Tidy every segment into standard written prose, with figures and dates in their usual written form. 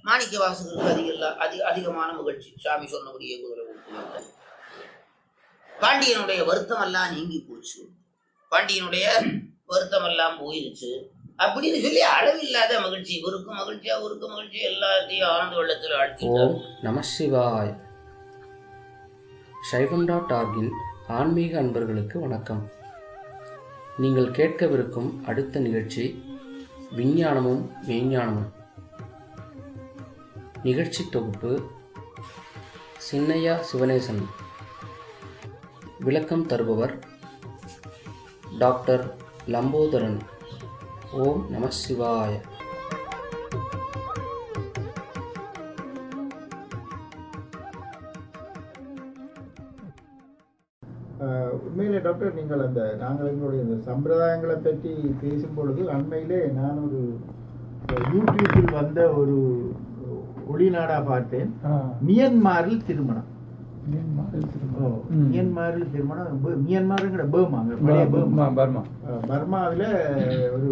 மாணிக்க வாசகருக்கு அதிகமான மகிழ்ச்சி. சாமி சொன்னபடியே குதிரை கொடுத்து பாண்டியனுடைய வருத்தம் எல்லாம் நீங்கி போச்சு, பாண்டியனுடைய வருத்தம் எல்லாம் போயிருச்சு அப்படின்னு சொல்லி அளவில்லாத மகிழ்ச்சி. இவருக்கும் மகிழ்ச்சி, அவருக்கும் மகிழ்ச்சி, எல்லாத்தையும் ஆனந்த வெள்ளத்தில் ஆழ்த்தி. ஓம் நம சிவாய. சைவம்.org-இல் ஆன்மீக அன்பர்களுக்கு வணக்கம். நீங்கள் கேட்கவிருக்கும் அடுத்த நிகழ்ச்சி விஞ்ஞானமும் மெய்ஞானமும். நிகழ்ச்சி தொகுப்பு சின்னையா சிவனேசன். விளக்கம் தருபவர் டாக்டர் லம்போதரன். ஓம் நம சிவாய. உண்மையிலே டாக்டர், நீங்கள் நாங்கள் எங்களுடைய இந்த சம்பிரதாயங்களை பற்றி பேசும் பொழுது அண்மையிலே நான் ஒரு யூடியூப்பில் வந்த ஒரு ஒளிநாடா பார்த்தேன். மியன்மாரில் திருமணம். மியன்மாரில் திருமணம். மியன்மாருங்கிற பர்மாவில் ஒரு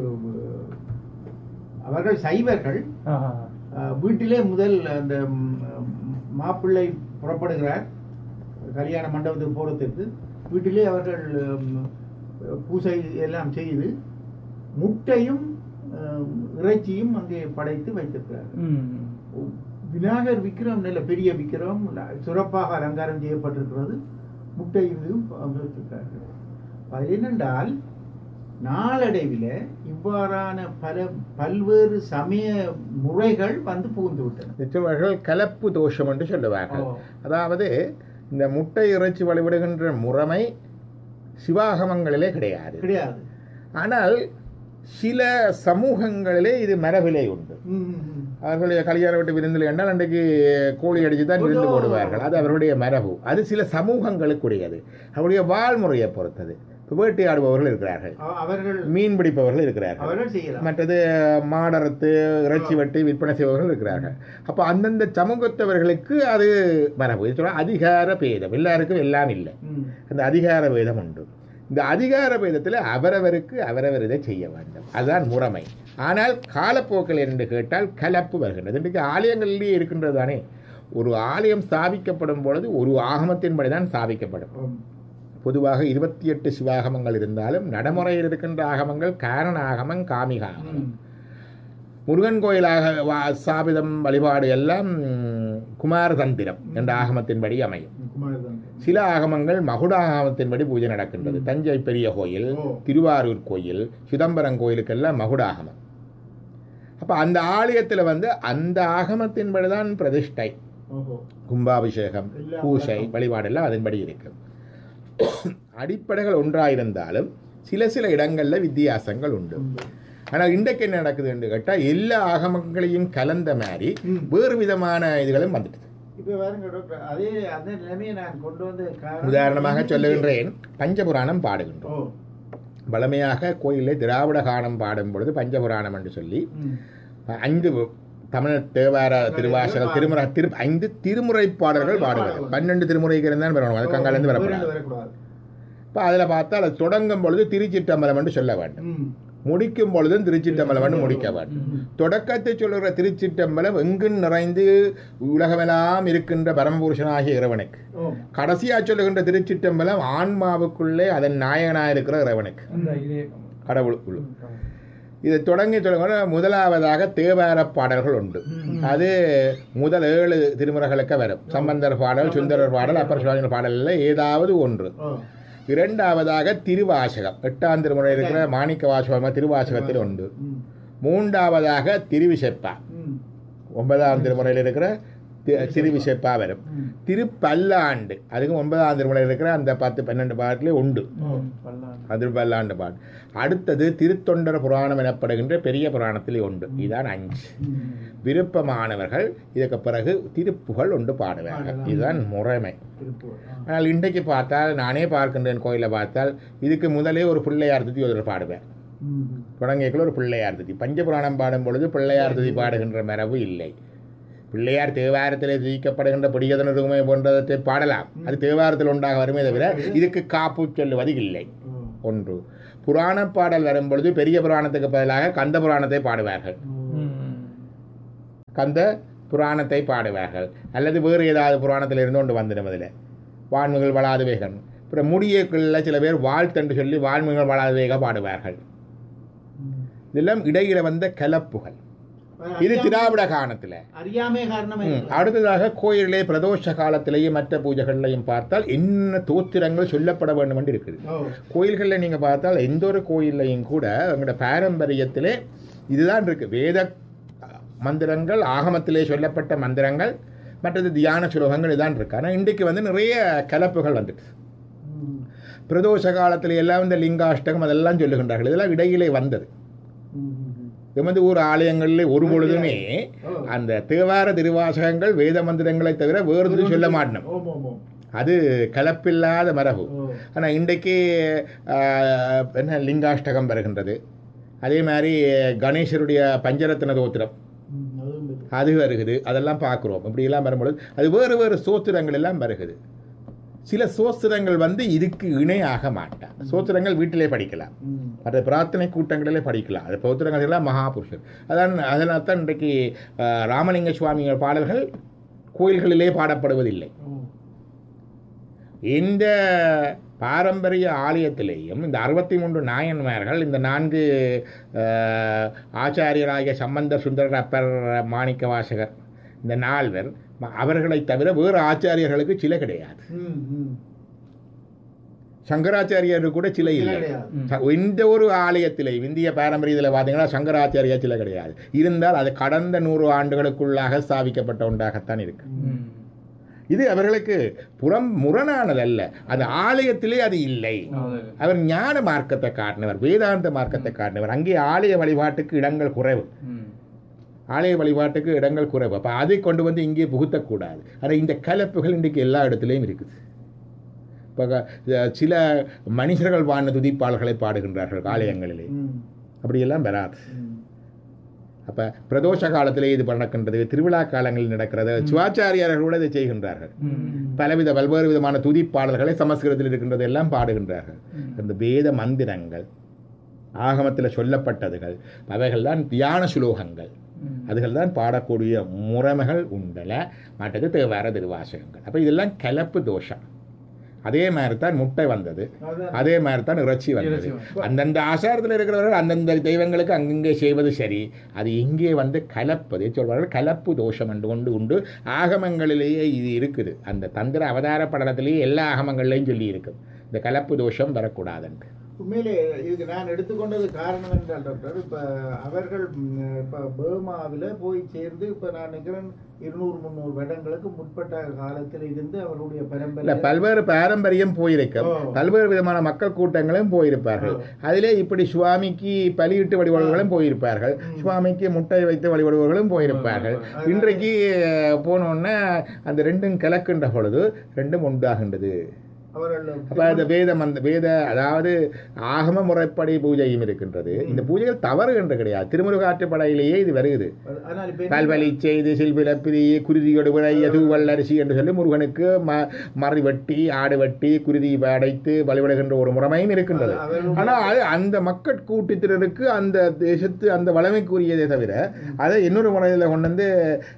அவர்கள் சைவர்கள் வீட்டிலே முதல் அந்த மாப்பிள்ளை புறப்படுகிறார் கல்யாண மண்டபத்துக்கு போறதுக்கு. வீட்டிலே அவர்கள் பூசை எல்லாம் செய்து முட்டையும் இறைச்சியும் அங்கே படைத்து வைத்திருக்கிறார்கள். விநாயகர் விக்கிரம், நல்ல பெரிய விக்கிரம், சிறப்பாக அலங்காரம் செய்யப்பட்டிருக்கிறது. முட்டையும் வைத்திருக்கிறார்கள். அது என்னென்றால் நாளடைவில் இவ்வாறான பல்வேறு சமய முறைகள் வந்து புகுந்து விட்டன. கலப்பு தோஷம் என்று சொல்லுவார்கள். அதாவது இந்த முட்டை இறைச்சி வழிபடுகின்ற முறைமை சிவாகமங்களிலே கிடையாது. ஆனால் சில சமூகங்களிலே இது மரபிலே உண்டு. அவர்களுடைய கல்யாண வீட்டு விருந்தில் என்றால் அன்றைக்கு கோழி அடித்து தான் விருந்து போடுவார்கள். அது அவருடைய மரபு. அது சில சமூகங்களுக்குரியது. அவருடைய வாழ்முறையை பொறுத்தது. வேட்டையாடுபவர்கள் இருக்கிறார்கள், மீன் பிடிப்பவர்கள் இருக்கிறார்கள், மற்றது மாடரத்து இறைச்சி வெட்டி விற்பனை செய்பவர்கள் இருக்கிறார்கள். அப்போ அந்தந்த சமூகத்தவர்களுக்கு அது மரபு. அதிகார பேதம் எல்லாருக்கும் எல்லாம் இல்லை. அந்த அதிகார பேதம் உண்டு. இந்த அதிகார பேதத்தில் அவரவருக்கு அவரவர் இதை செய்ய வேண்டும், அதுதான் முறைமை. ஆனால் காலப்போக்கில் என்று கேட்டால் கலப்பு வருகின்றது. இன்றைக்கு ஆலயங்களிலேயே இருக்கின்றது தானே. ஒரு ஆலயம் ஸ்தாபிக்கப்படும் பொழுது ஒரு ஆகமத்தின்படி தான் ஸ்தாபிக்கப்படும். பொதுவாக 28 சிவாகமங்கள் இருந்தாலும் நடைமுறையில் இருக்கின்ற ஆகமங்கள் காரண ஆகமம், காமிக ஆகமம். முருகன் கோயிலாக ஸ்தாபிதம் வழிபாடு எல்லாம் குமாரதந்திரம் என்ற ஆகமத்தின்படி அமையும். சில ஆகமங்கள் மகுட ஆகமத்தின்படி பூஜை நடக்கின்றது. தஞ்சை பெரிய கோயில், திருவாரூர் கோயில், சிதம்பரம் கோயிலுக்கெல்லாம் மகுட ஆகமம். அப்போ அந்த ஆலயத்தில் அந்த ஆகமத்தின்படி தான் பிரதிஷ்டை, கும்பாபிஷேகம், பூஜை, வழிபாடெல்லாம் அதன்படி இருக்கும். அடிப்படைகள் ஒன்றாயிருந்தாலும் சில இடங்களில் வித்தியாசங்கள் உண்டு. ஆனால் இன்றைக்கு என்ன நடக்குது என்று கேட்டால் எல்லா ஆகமங்களையும் கலந்த மாதிரி வேறு விதமான இதுகளும் வந்துட்டு. உதாரணமாக சொல்லுகின்றேன், பஞ்சபுராணம் பாடுகின்றோம். வளமையாக கோயிலில் திராவிட கானம் பாடும் பொழுது பஞ்சபுராணம் என்று சொல்லி 5 தமிழ் தேவார, திருவாசகம், திருமுறை, 5 திருமுறை பாடல்கள் பாடுவது. 12 திருமுறைக்கு இருந்தால் வரணும், அது கங்காலேருந்து வரக்கூடாது. இப்போ அதில் பார்த்தா அது தொடங்கும் பொழுது திருச்சிற்றம்பலம் என்று சொல்ல வேண்டும், முடிக்கும் பொழுதும் திருச்சிற்றம்பலம் என்று முடிக்க வேண்டும். தொடக்கத்தை சொல்லுகிற திருச்சிற்றம்பலம் எங்கும் நிறைந்து உலகமெல்லாம் இருக்கின்ற பரமபுருஷனாகிய இறைவனுக்கு, கடைசியாக சொல்லுகின்ற திருச்சிற்றம்பலம் ஆன்மாவுக்குள்ளே அதன் நாயகனாக இருக்கிற இறைவனுக்கு, கடவுளுக்குள்ள. இதை தொடங்கி முதலாவதாக தேவார பாடல்கள் உண்டு. அது முதல் 7 திருமுறைகளுக்கு வரும். சம்பந்தர் பாடல், சுந்தரர் பாடல், அப்பர் சுவாமிகள் பாடலில் ஏதாவது ஒன்று. இரண்டாவதாக திருவாசகம், 8ஆம் திருமுறை இருக்கிற மாணிக்க வாசகம் திருவாசகத்தில் உண்டு. மூன்றாவதாக திருவிசைப்பா, 9ஆம் திருமுறையில் இருக்கிற திருவிசைப்பா வரும். திருப்பல்லாண்டு, அதுக்கு 9ஆம் திருமுறையில் இருக்கிற அந்த 10-12 பாட்டிலே உண்டு, அது பல்லாண்டு பாட்டு. அடுத்தது திருத்தொண்டர் புராணம் எனப்படுகின்ற பெரிய புராணத்திலே உண்டு. இதுதான் 5. விருப்பமானவர்கள் இதுக்கு பிறகு திருப்புகள் ஒன்று பாடுவார்கள். இதுதான் முறைமை. ஆனால் இன்றைக்கு பார்த்தால், நானே பார்க்கின்றேன் கோயிலை பார்த்தால், இதுக்கு முதலே ஒரு பிள்ளையார் துதி ஒரு பாடுவேன். தொடங்கியக்குள்ள ஒரு பிள்ளையார் துதி. பஞ்சபுராணம் பாடும் பொழுது பிள்ளையார் துதி பாடுகின்ற மரபு இல்லை. பிள்ளையார் தேவாரத்தில் துதிக்கப்படுகின்ற பிடியதனுமே போன்றதை பாடலாம், அது தேவாரத்தில் உண்டாக வருமே தவிர இதுக்கு காப்பு சொல்லுவது இல்லை. ஒன்று. புராண பாடல் வரும்பொழுது பெரிய புராணத்துக்கு பதிலாக கந்த புராணத்தை பாடுவார்கள். கந்த புராணத்தை பாடுவார்கள், அல்லது வேறு ஏதாவது புராணத்தில் இருந்து கொண்டு வந்துடும். அதில் வான்முகள் வளாது வேகன், அப்புறம் முடியக்குள்ள சில பேர் வாழ்த்தென்று சொல்லி வான்முகள் வளாது வேக பாடுவார்கள். இதெல்லாம் இடையில வந்த கலப்புகள். இது திராவிட காலத்தில் அறியாமை காரணம். அடுத்ததாக கோயிலே பிரதோஷ காலத்திலேயும் மற்ற பூஜைகள்லையும் பார்த்தால் என்ன தோத்திரங்கள் சொல்லப்பட வேண்டும் என்று இருக்குது. கோயில்களில் நீங்கள் பார்த்தால் எந்த ஒரு கோயில்லையும் கூட எங்களோட பாரம்பரியத்திலே இதுதான் இருக்கு. வேத மந்திரங்கள், ஆகமத்திலே சொல்லப்பட்ட மந்திரங்கள், மற்றது தியான சுலோகங்கள் இதுதான் இருக்கு. ஆனால் இன்றைக்கு வந்து நிறைய கலப்புகள் வந்துட்டு பிரதோஷ காலத்தில் எல்லாம் இந்த லிங்காஷ்டகம் அதெல்லாம் சொல்லுகின்றார்கள். இதெல்லாம் இடையிலே வந்தது. இது வந்து ஒரு ஆலயங்களில் ஒரு பொழுதுமே அந்த தேவார திருவாசகங்கள் வேத மந்திரங்களை தவிர வேறு சொல்ல மாட்டோம். அது கலப்பில்லாத மரபு. ஆனால் இன்றைக்கு என்ன லிங்காஷ்டகம் வருகின்றது, அதே மாதிரி கணேசருடைய பஞ்சரத்ன தோத்திரம் அது வருகுது, அதெல்லாம் பார்க்குறோம். இப்படியெல்லாம் வரும்பொழுது அது வேறு வேறு சோத்திரங்கள் எல்லாம் வருகுது. சில சோத்திரங்கள் வந்து இதுக்கு இணையாக மாட்டான். சோத்திரங்கள் வீட்டிலே படிக்கலாம், மற்ற பிரார்த்தனை கூட்டங்களிலே படிக்கலாம். அது சோத்திரங்கள் எல்லாம் மகாபுருஷர். அதனால தான் இன்றைக்கு ராமலிங்க சுவாமிகள் பாடல்கள் கோயில்களிலே பாடப்படுவதில்லை. இந்த பாரம்பரிய ஆலயத்திலேயும் இந்த 63 நாயன்மார்கள், இந்த 4 ஆச்சாரியராகிய சம்பந்தர், சுந்தரர், அப்பர், மாணிக்க வாசகர், இந்த 4 அவர்களை தவிர வேறு ஆச்சாரியர்களுக்கு சிலை கிடையாது. சங்கராச்சாரியருக்கு கூட சிலை இல்லை. எந்த ஒரு ஆலயத்திலேயும் இந்திய பாரம்பரியத்தில் பார்த்தீங்கன்னா சங்கராச்சாரிய சிலை கிடையாது. இருந்தால் அது கடந்த 100 ஆண்டுகளுக்குள்ளாக ஸ்தாபிக்கப்பட்ட ஒன்றாகத்தான் இருக்கு. இது அவர்களுக்கு முரணானதல்ல. அந்த ஆலயத்திலே அது இல்லை. அவர் ஞான மார்க்கத்தை காட்டினவர், வேதாந்த மார்க்கத்தை காட்டினவர். அங்கே ஆலய வழிபாட்டுக்கு இடங்கள் குறைவு. அப்போ அதை கொண்டு வந்து இங்கே புகுத்தக்கூடாது. ஆனால் இந்த கலப்புகள் இன்றைக்கு எல்லா இடத்துலையும் இருக்குது. இப்போ சில மனிதர்கள் வாழ்ந்த துதிப்பாளர்களை பாடுகின்றார்கள் ஆலயங்களிலே, அப்படியெல்லாம் வராது. அப்போ பிரதோஷ காலத்திலே இது நடக்கின்றது, திருவிழா காலங்களில் நடக்கிறது. சிவாச்சாரியார்கள் கூட இதை செய்கின்றார்கள். பல்வேறு விதமான துதிப்பாடல்களை சமஸ்கிருதத்தில் இருக்கின்றது எல்லாம் பாடுகின்றார்கள். அந்த வேத மந்திரங்கள், ஆகமத்தில் சொல்லப்பட்டதுகள், அவைகள் தான் தியான சுலோகங்கள். அதுகள் தான் பாடக்கூடிய முறைமைகள் உண்டல. மற்றது தேவார திருவாசகங்கள். அப்போ இதெல்லாம் கலப்பு தோஷம். அதே மாதிரி தான் முட்டை வந்தது, அதே மாதிரி தான் இறைச்சி வந்தது. அந்தந்த ஆசாரத்தில் இருக்கிறவர்கள் அந்தந்த தெய்வங்களுக்கு அங்கங்கே செய்வது சரி. அது இங்கே வந்து கலப்பது சொல்வார்கள். கலப்பு தோஷம் என்று கொண்டு உண்டு. ஆகமங்களிலேயே இது இருக்குது. அந்த தந்திர அவதார படத்திலேயே எல்லா ஆகமங்கள்லையும் சொல்லி இருக்குது இந்த கலப்பு தோஷம் வரக்கூடாதுன்ட்டு. உண்மையிலே இதுக்கு நான் எடுத்துக்கொண்டது காரணம் என்றால் டாக்டர், இப்போ அவர்கள் இப்போ பர்மாவில் போய் சேர்ந்து இப்போ நான் நினைக்கிறேன் 200-300 வருடங்களுக்கு முற்பட்ட காலத்தில் இருந்து அவருடைய பரம்பரை பல்வேறு பாரம்பரியம் போயிருக்கும். பல்வேறு விதமான மக்கள் கூட்டங்களும் போயிருப்பார்கள். அதிலே இப்படி சுவாமிக்கு பலியிட்டு வழிபடுவர்களும் போயிருப்பார்கள், சுவாமிக்கு முட்டை வைத்து வழிபடுவர்களும் போயிருப்பார்கள். இன்றைக்கு போனோன்னா அந்த ரெண்டும் கலக்கின்ற பொழுது ரெண்டும் உண்டாகின்றது. அப்போ அந்த வேத அதாவது ஆகம முறைப்படி பூஜையும் இருக்கின்றது. இந்த பூஜைகள் தவறு என்று கிடையாது. திருமுருகாற்றுப்படையிலேயே இது வருகிறது. கல்வழி செய்து சில்பிலப்பிரி குருதியோடு விளைய தூவல்லரிசி என்று சொல்லி முருகனுக்கு மறி வெட்டி ஆடு வெட்டி குருதி அடைத்து வழிபடுகின்ற ஒரு முறைமையும் இருக்கின்றது. ஆனால் அது அந்த மக்கள் கூட்டத்தினருக்கு அந்த தேசத்து அந்த வளமைக்குரியதை தவிர அதை இன்னொரு முறையில் கொண்டு வந்து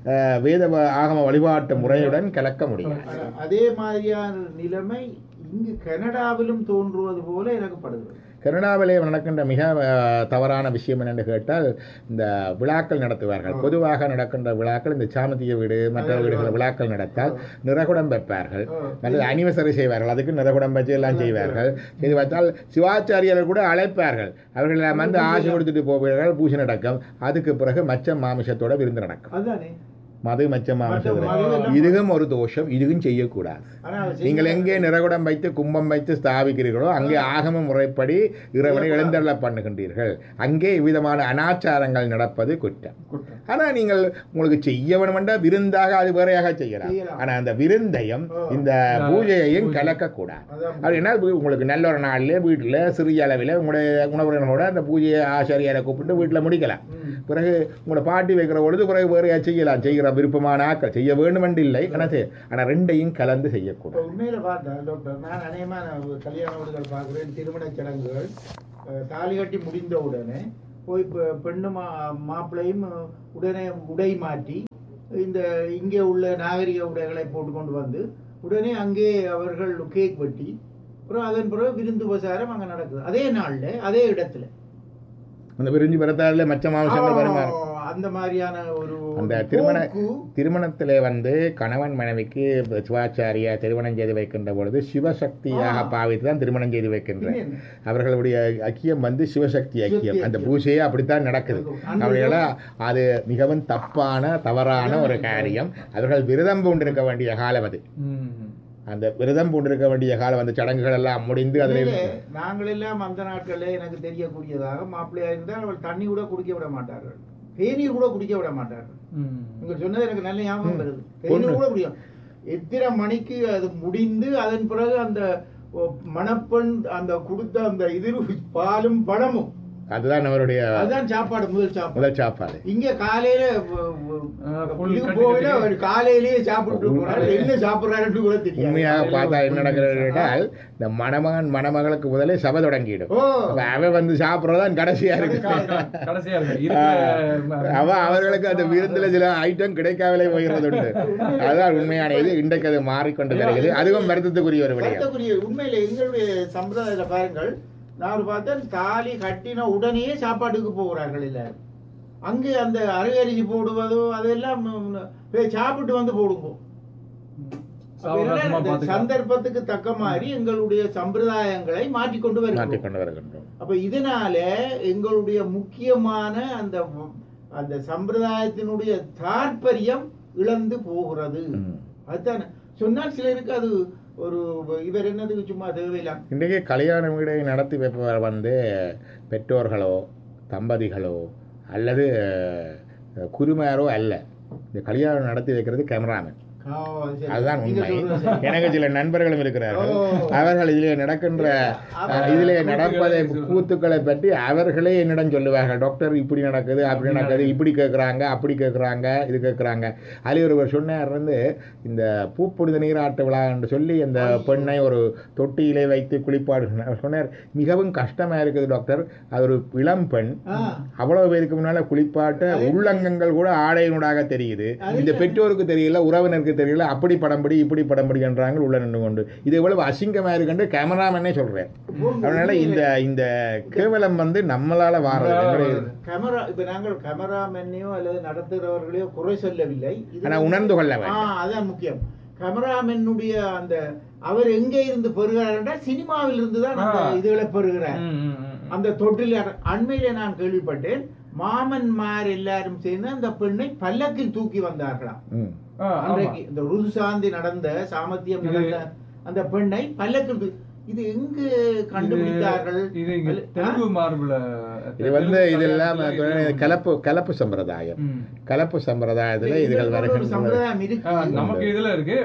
வேத ஆகம வழிபாட்டு முறையுடன் கலக்க முடியும். அதே மாதிரியான நிலைமை இங்கு கனடாவிலும் தோன்றுவது போல எனக்கு படுகிறது. கனடாவிலே நடக்கின்ற மிக தவறான விஷயம் என்னென்று கேட்டால், இந்த விழாக்கள் நடத்துவார்கள். பொதுவாக நடக்கின்ற விழாக்கள், இந்த சாமத்திய வீடு மற்ற வீடுகள் விழாக்கள் நடத்தால் நிறகுடம் வைப்பார்கள், மற்றது அனிவர்சரி செய்வார்கள். அதுக்கு நிறகுடம் வச்சு எல்லாம் செய்வார்கள். இது வைத்தால் சிவாச்சாரியர்கள் கூட அழைப்பார்கள். அவர்கள் வந்து ஆசை கொடுத்துட்டு போவார்கள். பூஜை நடக்கும். அதுக்கு பிறகு மச்சம் மாமிசத்தோட விருந்து நடக்கும். மது மச்சம் மாமிசம். இதுவும் ஒரு தோஷம். இதுவும் செய்யக்கூடாது. நீங்கள் எங்கே நிறகுடம் வைத்து கும்பம் வைத்து ஸ்தாபிக்கிறீர்களோ அங்கே ஆகம முறைப்படி இறைவனை எழுந்தருள பண்ணுகின்றீர்கள். அங்கே விதமான அனாச்சாரங்கள் நடப்பது குற்றம். ஆனால் நீங்கள் உங்களுக்கு செய்ய வேண்டுமென்றால் விருந்தாக அது வேறையாக செய்யலாம். ஆனால் அந்த விருந்தையும் இந்த பூஜையையும் கலக்கக்கூடாது. அப்படின்னா உங்களுக்கு நல்ல ஒரு நாளிலே வீட்டில் சிறிய அளவில் உங்களுடைய உணவுகளோட அந்த பூஜையை ஆசாரியாரை கூப்பிட்டு வீட்டில் முடிக்கலாம். பிறகு உங்களோட பாட்டி வைக்கிற பொழுது பிறகு வேறையாக செய்யலாம். செய்கிற விருப்பமான ஆக்கள் செய்ய வேண்டுமென்று இல்லை. ஆனால் ரெண்டையும் கலந்து செய்யக்கூடாது. உண்மையில பார்த்தா டாக்டர், நான் அநேகமான கல்யாண வீடுகள் பார்க்குறேன். திருமண சடங்குகள் தாலி கட்டி முடிந்த உடனே போய் பெண்ணு மாப்பிள்ளையும் உடனே உடை மாற்றி இந்த இங்கே உள்ள நாகரிக உடைகளை போட்டுக்கொண்டு வந்து உடனே அங்கே அவர்கள் கேக் வெட்டி அப்புறம் அதன் பிறகு விருந்து உபசாரம் அங்கே நடக்குது. அதே நாளில் அதே இடத்துல அந்த விரிஞ்சு பிறத்தால மச்ச மாமிசங்கள் வருமாறு அந்த மாதிரியான ஒரு அந்த திருமணத்திலே வந்து கணவன் மனைவிக்கு சிவாச்சாரியா திருமணம் செய்து வைக்கின்ற பொழுது சிவசக்தியாக பாவித்து தான் திருமணம் செய்து வைக்கின்றனர். அவர்களுடைய ஐக்கியம் வந்து சிவசக்தி ஐக்கியம். அந்த பூஜையே அப்படித்தான் நடக்குது. அவர்கள அது மிகவும் தவறான ஒரு காரியம். அவர்கள் விரதம் பூண்டிருக்க வேண்டிய காலம் அது. அந்த விரதம் பூண்டிருக்க வேண்டிய காலம் அந்த சடங்குகள் எல்லாம் முடிந்து அதில் நாங்கள் எல்லாம் அந்த நாட்களில் எனக்கு தெரியக்கூடியதாக மாப்பிள்ளையா இருந்தால் அவள் தண்ணி கூட குடிக்க விட மாட்டார்கள், தேநீர் கூட குடிக்க விட மாட்டார்கள். நீங்க சொன்னது எனக்கு நல்ல ஞாபகம் வருது. தேநீர் கூட குடிக்கும். எத்தனை மணிக்கு அது முடிந்து அதன் பிறகு அந்த மணப்பெண் அந்த கொடுத்த அந்த இது பாலும் பழமும் அதுதான் அவருடைய சாப்பாடு, முதல் சாப்பாடு. இங்க காலையில காலையிலேயே சாப்பிட்டு என்ன சாப்பிடுறாரு கூட தெரியும். உண்மையாக பார்த்தா என்ன நடக்கிறது கேட்டால் இந்த மணமகன் மணமகளுக்கு முதலே சபை தொடங்கிடும். அவ வந்து சாப்பிடுறதான் கடைசியா இருக்கு. அவர்களுக்கு அந்த விருந்துல சில ஐட்டம் கிடைக்காமலே போகிறது உண்டு. அதுதான் உண்மையான இது. இன்றைக்கு அது மாறிக்கொண்டு வருகிறது. அதுவும் வருத்தத்துக்குரிய ஒரு விடயம். உண்மையில எங்களுடைய சம்பிரதாயத்தை பாருங்கள். நான் பார்த்தேன் தாலி கட்டின உடனே சாப்பாட்டுக்கு போகிறார்கள் எல்லாரும். அங்கே அந்த அரிசி போடுவதோ அதெல்லாம் சாப்பிட்டு வந்து போடுங்க. சந்தர்ப்பத்துக்கு தக்க மாதிரி எங்களுடைய சம்பிரதாயங்களை மாற்றிக்கொண்டு வருகின்றோம். அப்ப இதனால எங்களுடைய முக்கியமான அந்த அந்த சம்பிரதாயத்தினுடைய தாற்பயம் இழந்து போகிறது. அதுதான் சொன்னால் சிலருக்கு அது ஒரு இவர் என்னதுக்கு சும்மா தேவையில்லாம். இன்றைக்கு கல்யாண வீடை நடத்தி வைப்பவர் வந்து பெற்றோர்களோ தம்பதிகளோ அல்லது குருமாரோ அல்ல. இந்த கல்யாணம் நடத்தி வைக்கிறது கேமராமேன். அதுதான் உண்மை. எனக்கு சில நண்பர்களும் இருக்கிறார்கள். அவர்கள் இதிலே நடக்கின்ற இதிலே நடப்பதை கூத்துக்களை பற்றி அவர்களே என்னிடம் சொல்லுவார்கள். டாக்டர் இப்படி நடக்குது அப்படி நடக்குது, இப்படி கேட்குறாங்க அப்படி கேட்குறாங்க இது கேட்குறாங்க. அதில் ஒருவர் சொன்னார் வந்து இந்த பூப்புனித நீராட்டு விழா என்று சொல்லி இந்த பெண்ணை ஒரு தொட்டியிலே வைத்து குளிப்பாடு சொன்னார். மிகவும் கஷ்டமாக இருக்குது டாக்டர். அது ஒரு இளம் பெண், அவ்வளவு பேருக்கு முன்னால் குளிப்பாட்ட உள்ளங்கங்கள் கூட ஆடையினூடாக தெரியுது. இந்த பெற்றோருக்கு தெரியல, உறவினருக்கு தெரியல. அப்படி படம்படி இப்படி படம்படி என்றாங்க உள்ள நின்று கொண்டு. இது எவ்வளவு அசிங்கமா இருக்குன்னு கேமராமேனே சொல்றேன். அதனால இந்த இந்த கேவலம் வந்து நம்மளால வாரது. கேமரா இப்ப நாங்கள் கேமராமேனையோ அல்லது நடத்துகிறவர்களையோ குறை சொல்லவில்லை, ஆனா உணர்ந்து கொள்ள வேண்டும். அதான் முக்கியம். கேமராமேனுடைய அந்த அவர் எங்கே இருந்து பெறுகிறார், சினிமாவில் இருந்து தான் அந்த இதுகளை பெறுகிறார். அந்த தொட்டில் அண்மையில நான் கேள்விப்பட்டேன், மாமன்மார் எல்லாரும் சேர்ந்து அந்த பெண்ணை பல்லக்கில் தூக்கி வந்தார்களாம். அன்றைக்கு இந்த ருது சாந்தி நடந்த சாமத்தியம் நடந்த அந்த பெண்ணை பல்லக்கில் இது எங்கு கண்டுபிடித்தார்கள்? இது வந்து இதெல்லாம் கலப்பு சம்பிரதாயம். கலப்பு சம்பிரதாயத்துல இதுகள் வருகின்ற சம்பிரதாயம் இருக்கு. நமக்கு இதுல இருக்கு.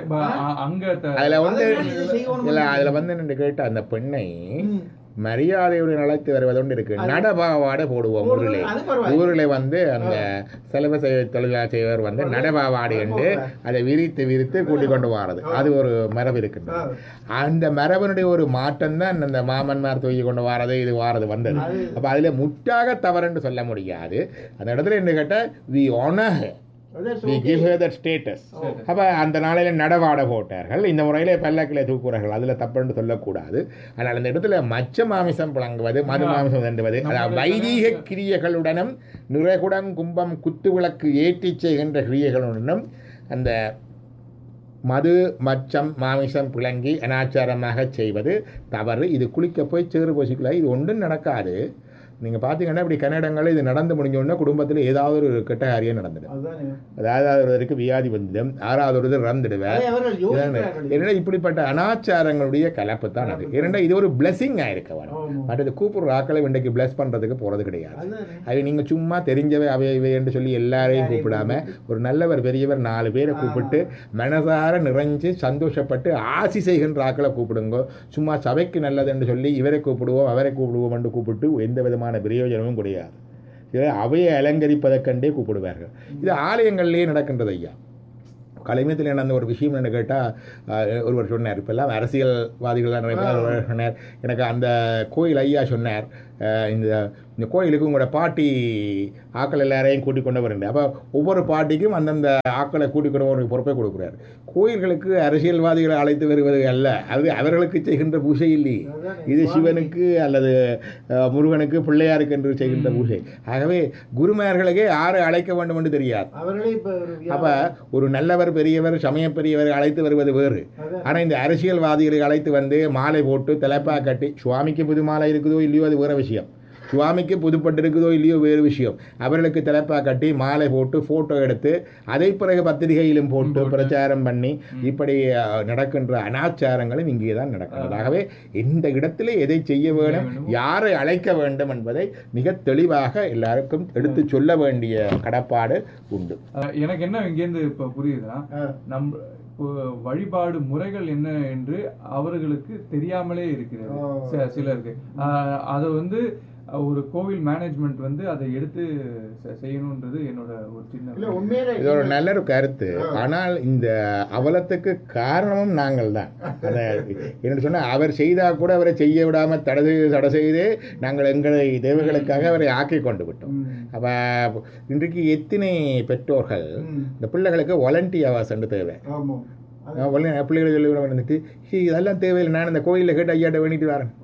அதுல வந்து நின்று கேட்ட அந்த பெண்ணை மரியாதையுடன் அழைத்து வருவதோடு இருக்கு. நடபாவாடை போடுவோம் ஊரில் வந்து அந்த செலவு தொழிலாளர் வந்து நடபாவாடை என்று அதை விரித்து கூட்டிக் கொண்டு வாரது. அது ஒரு மரபு இருக்கின்றது. அந்த மரபனுடைய ஒரு மாற்றம் தான் அந்த மாமன்மார் தூக்கி கொண்டு வாரது இது வாரது வந்தது. அப்ப அதுல முற்றாக தவறுன்னு சொல்ல முடியாது. அந்த இடத்துல என்ன கேட்ட we honor her, we give her that status. அப்ப அந்த நாளையில நடவாட போட்டார்கள், இந்த முறையில பல்லக்கில தூக்குறார்கள். அதுல தப்புன்னு சொல்லக்கூடாது. ஆனால் அந்த இடத்துல மச்ச மாமிசம் புழங்குவது, மது மாமிசம் தண்டுவது, அதாவது வைதீக கிரியைகளுடனும் நிறைகுடம் கும்பம் குத்து விளக்கு ஏற்றி செய்கின்ற கிரியைகளுடனும் அந்த மது மச்சம் மாமிசம் புழங்கி அனாச்சாரமாக செய்வது தவறு. இது குளிக்க போய் சேறு போசிக்கலாம். இது ஒன்றும் நடக்காது. நீங்கள் பார்த்தீங்கன்னா இப்படி கன்னடங்களில் இது நடந்து முடிஞ்சோடனே குடும்பத்தில் ஏதாவது ஒரு கெட்ட காரியம் நடந்துடும். அதாவது ஒருவருக்கு வியாதி வந்துடும், ஆறாவது ஒரு இறந்துடுவேன். ஏன்னா இப்படிப்பட்ட அனாச்சாரங்களுடைய கலப்பு தான் அது. ஏன்னா இது ஒரு பிளஸிங் ஆயிருக்க வரும். மற்றது கூப்பிடுற ஆக்களை இன்றைக்கு பிளஸ் பண்ணுறதுக்கு போகிறது கிடையாது. அது நீங்கள் சும்மா தெரிஞ்சவை அவை என்று சொல்லி எல்லாரையும் கூப்பிடாம ஒரு நல்லவர் பெரியவர் 4 பேரை கூப்பிட்டு மனசார நிறைஞ்சு சந்தோஷப்பட்டு ஆசி செய்கின்ற ஆக்களை கூப்பிடுங்க. சும்மா சபைக்கு நல்லது என்று சொல்லி இவரை கூப்பிடுவோம் அவரை கூப்பிடுவோம் என்று கூப்பிட்டு எந்த விதமான பிரயோஜனமும் கிடையாது. அவையை அலங்கரிப்பதற்கண்டே கூப்பிடுவார்கள். இது ஆலயங்கள்லேயே நடக்கின்றது ஐயா. கலைமயத்தில் நடந்த ஒரு விஷயம் என்ன கேட்டால், ஒருவர் சொன்னார், இப்போல்லாம் அரசியல்வாதிகள்லாம் நிறைய பேர் சொன்னார், எனக்கு அந்த கோயில் ஐயா சொன்னார், இந்த கோயிலுக்கு உங்களோட பாட்டி ஆக்கள் எல்லாரையும் கூட்டிக் கொண்டு வரேன். அப்போ ஒவ்வொரு பாட்டிக்கும் அந்தந்த ஆக்களை கூட்டிக் கொண்டு ஒரு பொறுப்பை கொடுக்குறாரு. கோயில்களுக்கு அரசியல்வாதிகளை அழைத்து வருவது அல்ல, அது அவர்களுக்கு செய்கின்ற பூஜை இல்லை. இது சிவனுக்கு அல்லது முருகனுக்கு பிள்ளையாருக்கு என்று செய்கின்ற பூஜை. ஆகவே குருமார்களுக்கே யாரை அழைக்க வேண்டும் என்று தெரியாது. அப்ப ஒரு நல்லவர் பெரியவர் சமய பெரியவர் அழைத்து வருவது வேறு. ஆனா இந்த அரசியல்வாதிகளை அழைத்து வந்து மாலை போட்டு தலைப்பா கட்டி, சுவாமிக்கு புது மாலை இருக்குதோ இல்லையோ அது வேற விஷயம், சுவாமிக்கு புதுப்பட்டு இருக்குதோ இல்லையோ வேறு விஷயம், அவர்களுக்கு தலைப்பா கட்டி மாலை போட்டு போட்டோ எடுத்து அதை பிறகு பத்திரிகையிலும் போட்டு பிரச்சாரம் பண்ணி இப்படி நடக்கின்ற அனாச்சாரங்களும் இங்கே தான் நடக்கிறது. ஆகவே இந்த இடத்துல எதை செய்ய வேண்டும், யாரை அழைக்க வேண்டும் என்பதை மிக தெளிவாக எல்லாருக்கும் எடுத்து சொல்ல வேண்டிய கடப்பாடு உண்டு. எனக்கு என்ன இங்கேருந்து இப்போ புரியுதுன்னா, வழிபாடு முறைகள் என்ன என்று அவர்களுக்கு தெரியாமலே இருக்கிறது சிலருக்கு. அதை ஒரு கோவில் மேனேஜ்மெண்ட் அதை எடுத்து செய்யணும்ன்றது என்னோட ஒரு சின்ன இது ஒரு நல்ல ஒரு கருத்து. ஆனால் இந்த அவலத்துக்கு காரணமும் நாங்கள் தான். என்ன சொன்னால், அவர் செய்தால் கூட அவரை செய்ய விடாமல் தடை செய்து நாங்கள் எங்களை தேவைகளுக்காக அவரை ஆக்கி கொண்டு விட்டோம். அப்போ இன்றைக்கு எத்தனை பெற்றோர்கள் இந்த பிள்ளைகளுக்கு வாலண்டியர்ஸ் என்று தேவை, பிள்ளைகளை சொல்லி வந்துட்டு இதெல்லாம் தேவையில்லை, நான் இந்த கோயிலில் கேட்டு ஐயாட்ட வேண்டிட்டு வரேன்,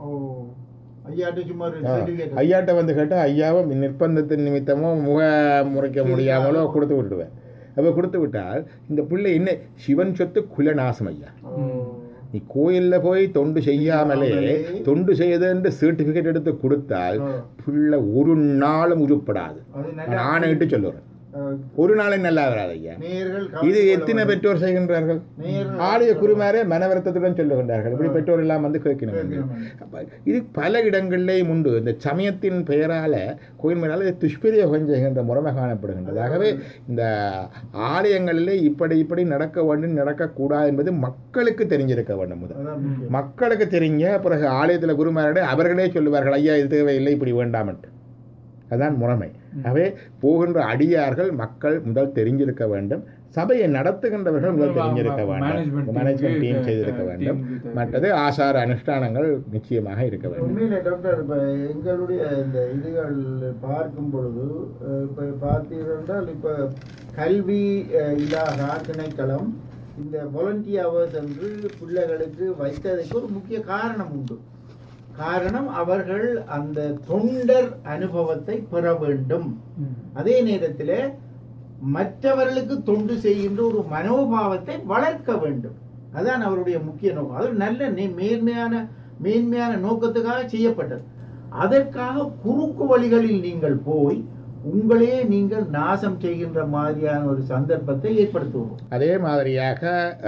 ஐயாட்ட வந்து கேட்டால் ஐயாவும் நிர்பந்தத்தின் நிமித்தமோ முக முறைக்க முடியாமலோ கொடுத்து விட்டுடுவேன். அப்போ கொடுத்து விட்டால் இந்த பிள்ளை என்ன சிவன் சொத்து குலநாசம் ஐயா. நீ கோயிலில் போய் தொண்டு செய்யாமலே தொண்டு செய்யுதுன்னு சர்டிஃபிகேட் எடுத்து கொடுத்தால் பிள்ளை ஒரு நாளும் உருப்படாது. நான் இட்டு சொல்லுறேன், ஒரு நாளும் நல்லா வராது ஐயா. இது எத்தனை பெற்றோர் செய்கின்றார்கள்? ஆலய குருமாரே மனவருத்தத்துடன் சொல்லுகின்றார்கள், இப்படி பெற்றோர் எல்லாம் வந்து கேட்கணும். இது பல இடங்களிலேயும் உண்டு. இந்த சமயத்தின் பெயரால கோயில் மேலால துஷ்பிரயோகம் செய்கின்ற முறைமை காணப்படுகின்றது. ஆகவே இந்த ஆலயங்களிலே இப்படி நடக்க வேண்டும் நடக்கக்கூடாது என்பது மக்களுக்கு தெரிஞ்சிருக்க வேண்டும். முதல் மக்களுக்கு தெரிஞ்ச பிறகு ஆலயத்தில் குருமாரோட அவர்களே சொல்லுவார்கள், ஐயா இது தேவையில்லை, இப்படி வேண்டாமட்டு. அதுதான் முறைமை. ஆகவே போகின்ற அடியார்கள் மக்கள் முதல் தெரிஞ்சிருக்க வேண்டும், சபையை நடத்துகின்றவர்கள் முதல் தெரிஞ்சிருக்க வேண்டும், மேனேஜ்மெண்ட் டீம் செய்திருக்க வேண்டும், மற்றது ஆசார அனுஷ்டானங்கள் நிச்சயமாக இருக்க வேண்டும். உண்மையில டாக்டர், இப்போ எங்களுடைய இந்த இதுகள் பார்க்கும் பொழுது இப்போ பார்த்தீர்கள், இப்போ கல்வி இலாகா திணைக்களம் இந்த வாலண்டியர்ஸ் என்று பிள்ளைகளுக்கு வைத்ததுக்கு ஒரு முக்கிய காரணம் உண்டு. காரணம், அவர்கள் அந்த தொண்டர் அனுபவத்தை பெற வேண்டும், அதே நேரத்தில் மற்றவர்களுக்கு தொண்டு செய்கின்ற ஒரு மனோபாவத்தை வளர்க்க வேண்டும். அதான் அவருடைய முக்கிய நோக்கம். அது நல்ல மேன்மையான நோக்கத்துக்காக செய்யப்பட்டது. அதற்காக குறுக்கு வழிகளில் நீங்கள் போய் உங்களே நீங்கள் நாசம் செய்கின்ற மாதிரியான ஒரு சந்தர்ப்பத்தை ஏற்படுத்துவோம். அதே மாதிரியாக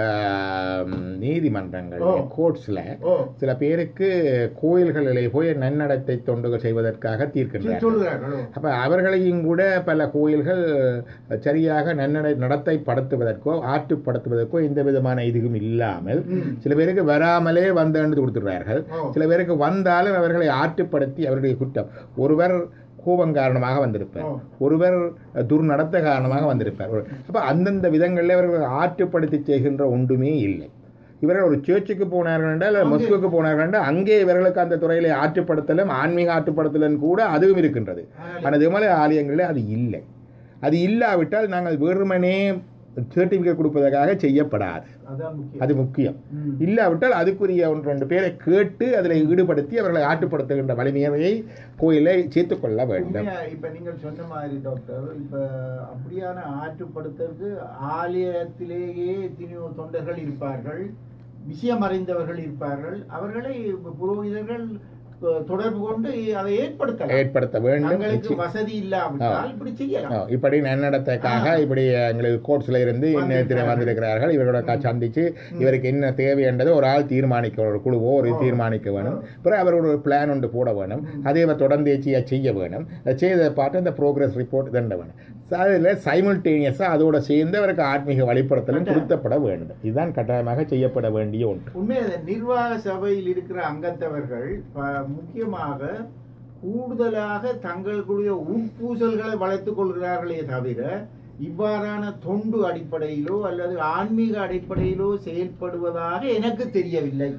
நீதிமன்றங்கள் கோர்ட்ஸ்ல சில பேருக்கு கோயில்களிலே போய் நன்னடத்தை தொண்டுகள் செய்வதற்காக தீர்க்கின்றார்கள். அப்ப அவர்களையும் கூட பல கோயில்கள் சரியாக நடத்தை படுத்துவதற்கோ ஆற்றுப்படுத்துவதற்கோ எந்த விதமான இதுவும் இல்லாமல் சில பேருக்கு வராமலே வந்து கொடுத்துடுறார்கள். சில பேருக்கு வந்தாலும் அவர்களை ஆற்றுப்படுத்தி அவருடைய குற்றம், ஒருவர் கோபம் காரணமாக வந்திருப்பார், ஒருவர் துர்நடத்த காரணமாக வந்திருப்பார். அப்போ அந்தந்த விதங்களில் அவர்கள் ஆற்றுப்படுத்தி செய்கின்ற ஒன்றுமே இல்லை. இவர்கள் ஒரு சர்ச்சுக்கு போனார்கள் என்றால் மொஸ்குக்கு போனார்கள் என்றால் அங்கே இவர்களுக்கு அந்த துறையிலே ஆற்றுப்படுத்தலும் ஆன்மீக ஆற்றுப்படுத்தலும் கூட அதுவும் இருக்கின்றது. ஆனால் விமல ஆலயங்களில் அது இல்லை. அது இல்லாவிட்டால் நாங்கள் வெறுமனே சர்டிஃபிகேட் கொடுப்பதற்காக செய்யப்படாது, அது முக்கியம். இல்லாவிட்டால் அதுக்குரிய 1-2 பேரை கேட்டு அதில் ஈடுபடுத்தி அவர்களை ஆட்டுப்படுத்துகின்ற வலிமையை கோயிலை சேர்த்துக் கொள்ள வேண்டும். இப்ப நீங்கள் சொன்ன மாதிரி டாக்டர், இப்ப அப்படியான ஆற்றுப்படுத்துறதுக்கு ஆலயத்திலேயே எத்தனையோ தொண்டர்கள் இருப்பார்கள், விஷயம் அறிந்தவர்கள் இருப்பார்கள். அவர்களை புரோகிதர்கள் தொடர்பு கொண்டு அதை ஏற்படுத்த வேண்டும். வசதி இல்லாவிட்டால் இப்படி செய்யலாம். இப்படி நன்னடத்தைக்காக இப்படி எங்களுக்கு கோர்ட்ஸ்ல இருந்து இன்னும் வந்திருக்கிறார்கள், இவர்களோட சந்திச்சு இவருக்கு என்ன தேவை என்றதை ஒரு ஆள் தீர்மானிக்க, ஒரு குழுவோ ஒரு தீர்மானிக்க வேணும். பிறகு அவர் ஒரு பிளான் ஒன்று போட வேணும், அதே தொடர்ந்து செய்ய வேணும். அதை செய்த பார்த்து அந்த ப்ரோக்ரஸ் ரிப்போர்ட் தண்ட வேணும். அதில் சைமல்டேனியஸாக அதோட சேர்ந்து அவருக்கு ஆத்மீக வழிபடுத்தலும் திருத்தப்பட வேண்டும். இதுதான் கட்டாயமாக செய்யப்பட வேண்டிய ஒன்று. உண்மையாக நிர்வாக சபையில் இருக்கிற அங்கத்தவர்கள் முக்கியமாக கூடுதலாக தங்களுடைய உட்பூசல்களை வளர்த்துக் கொள்கிறார்களே தவிர இவ்வாறான தொண்டு அடிப்படையிலோ அல்லது ஆன்மீக அடிப்படையிலோ செயல்படுவதாக எனக்கு தெரியவில்லை.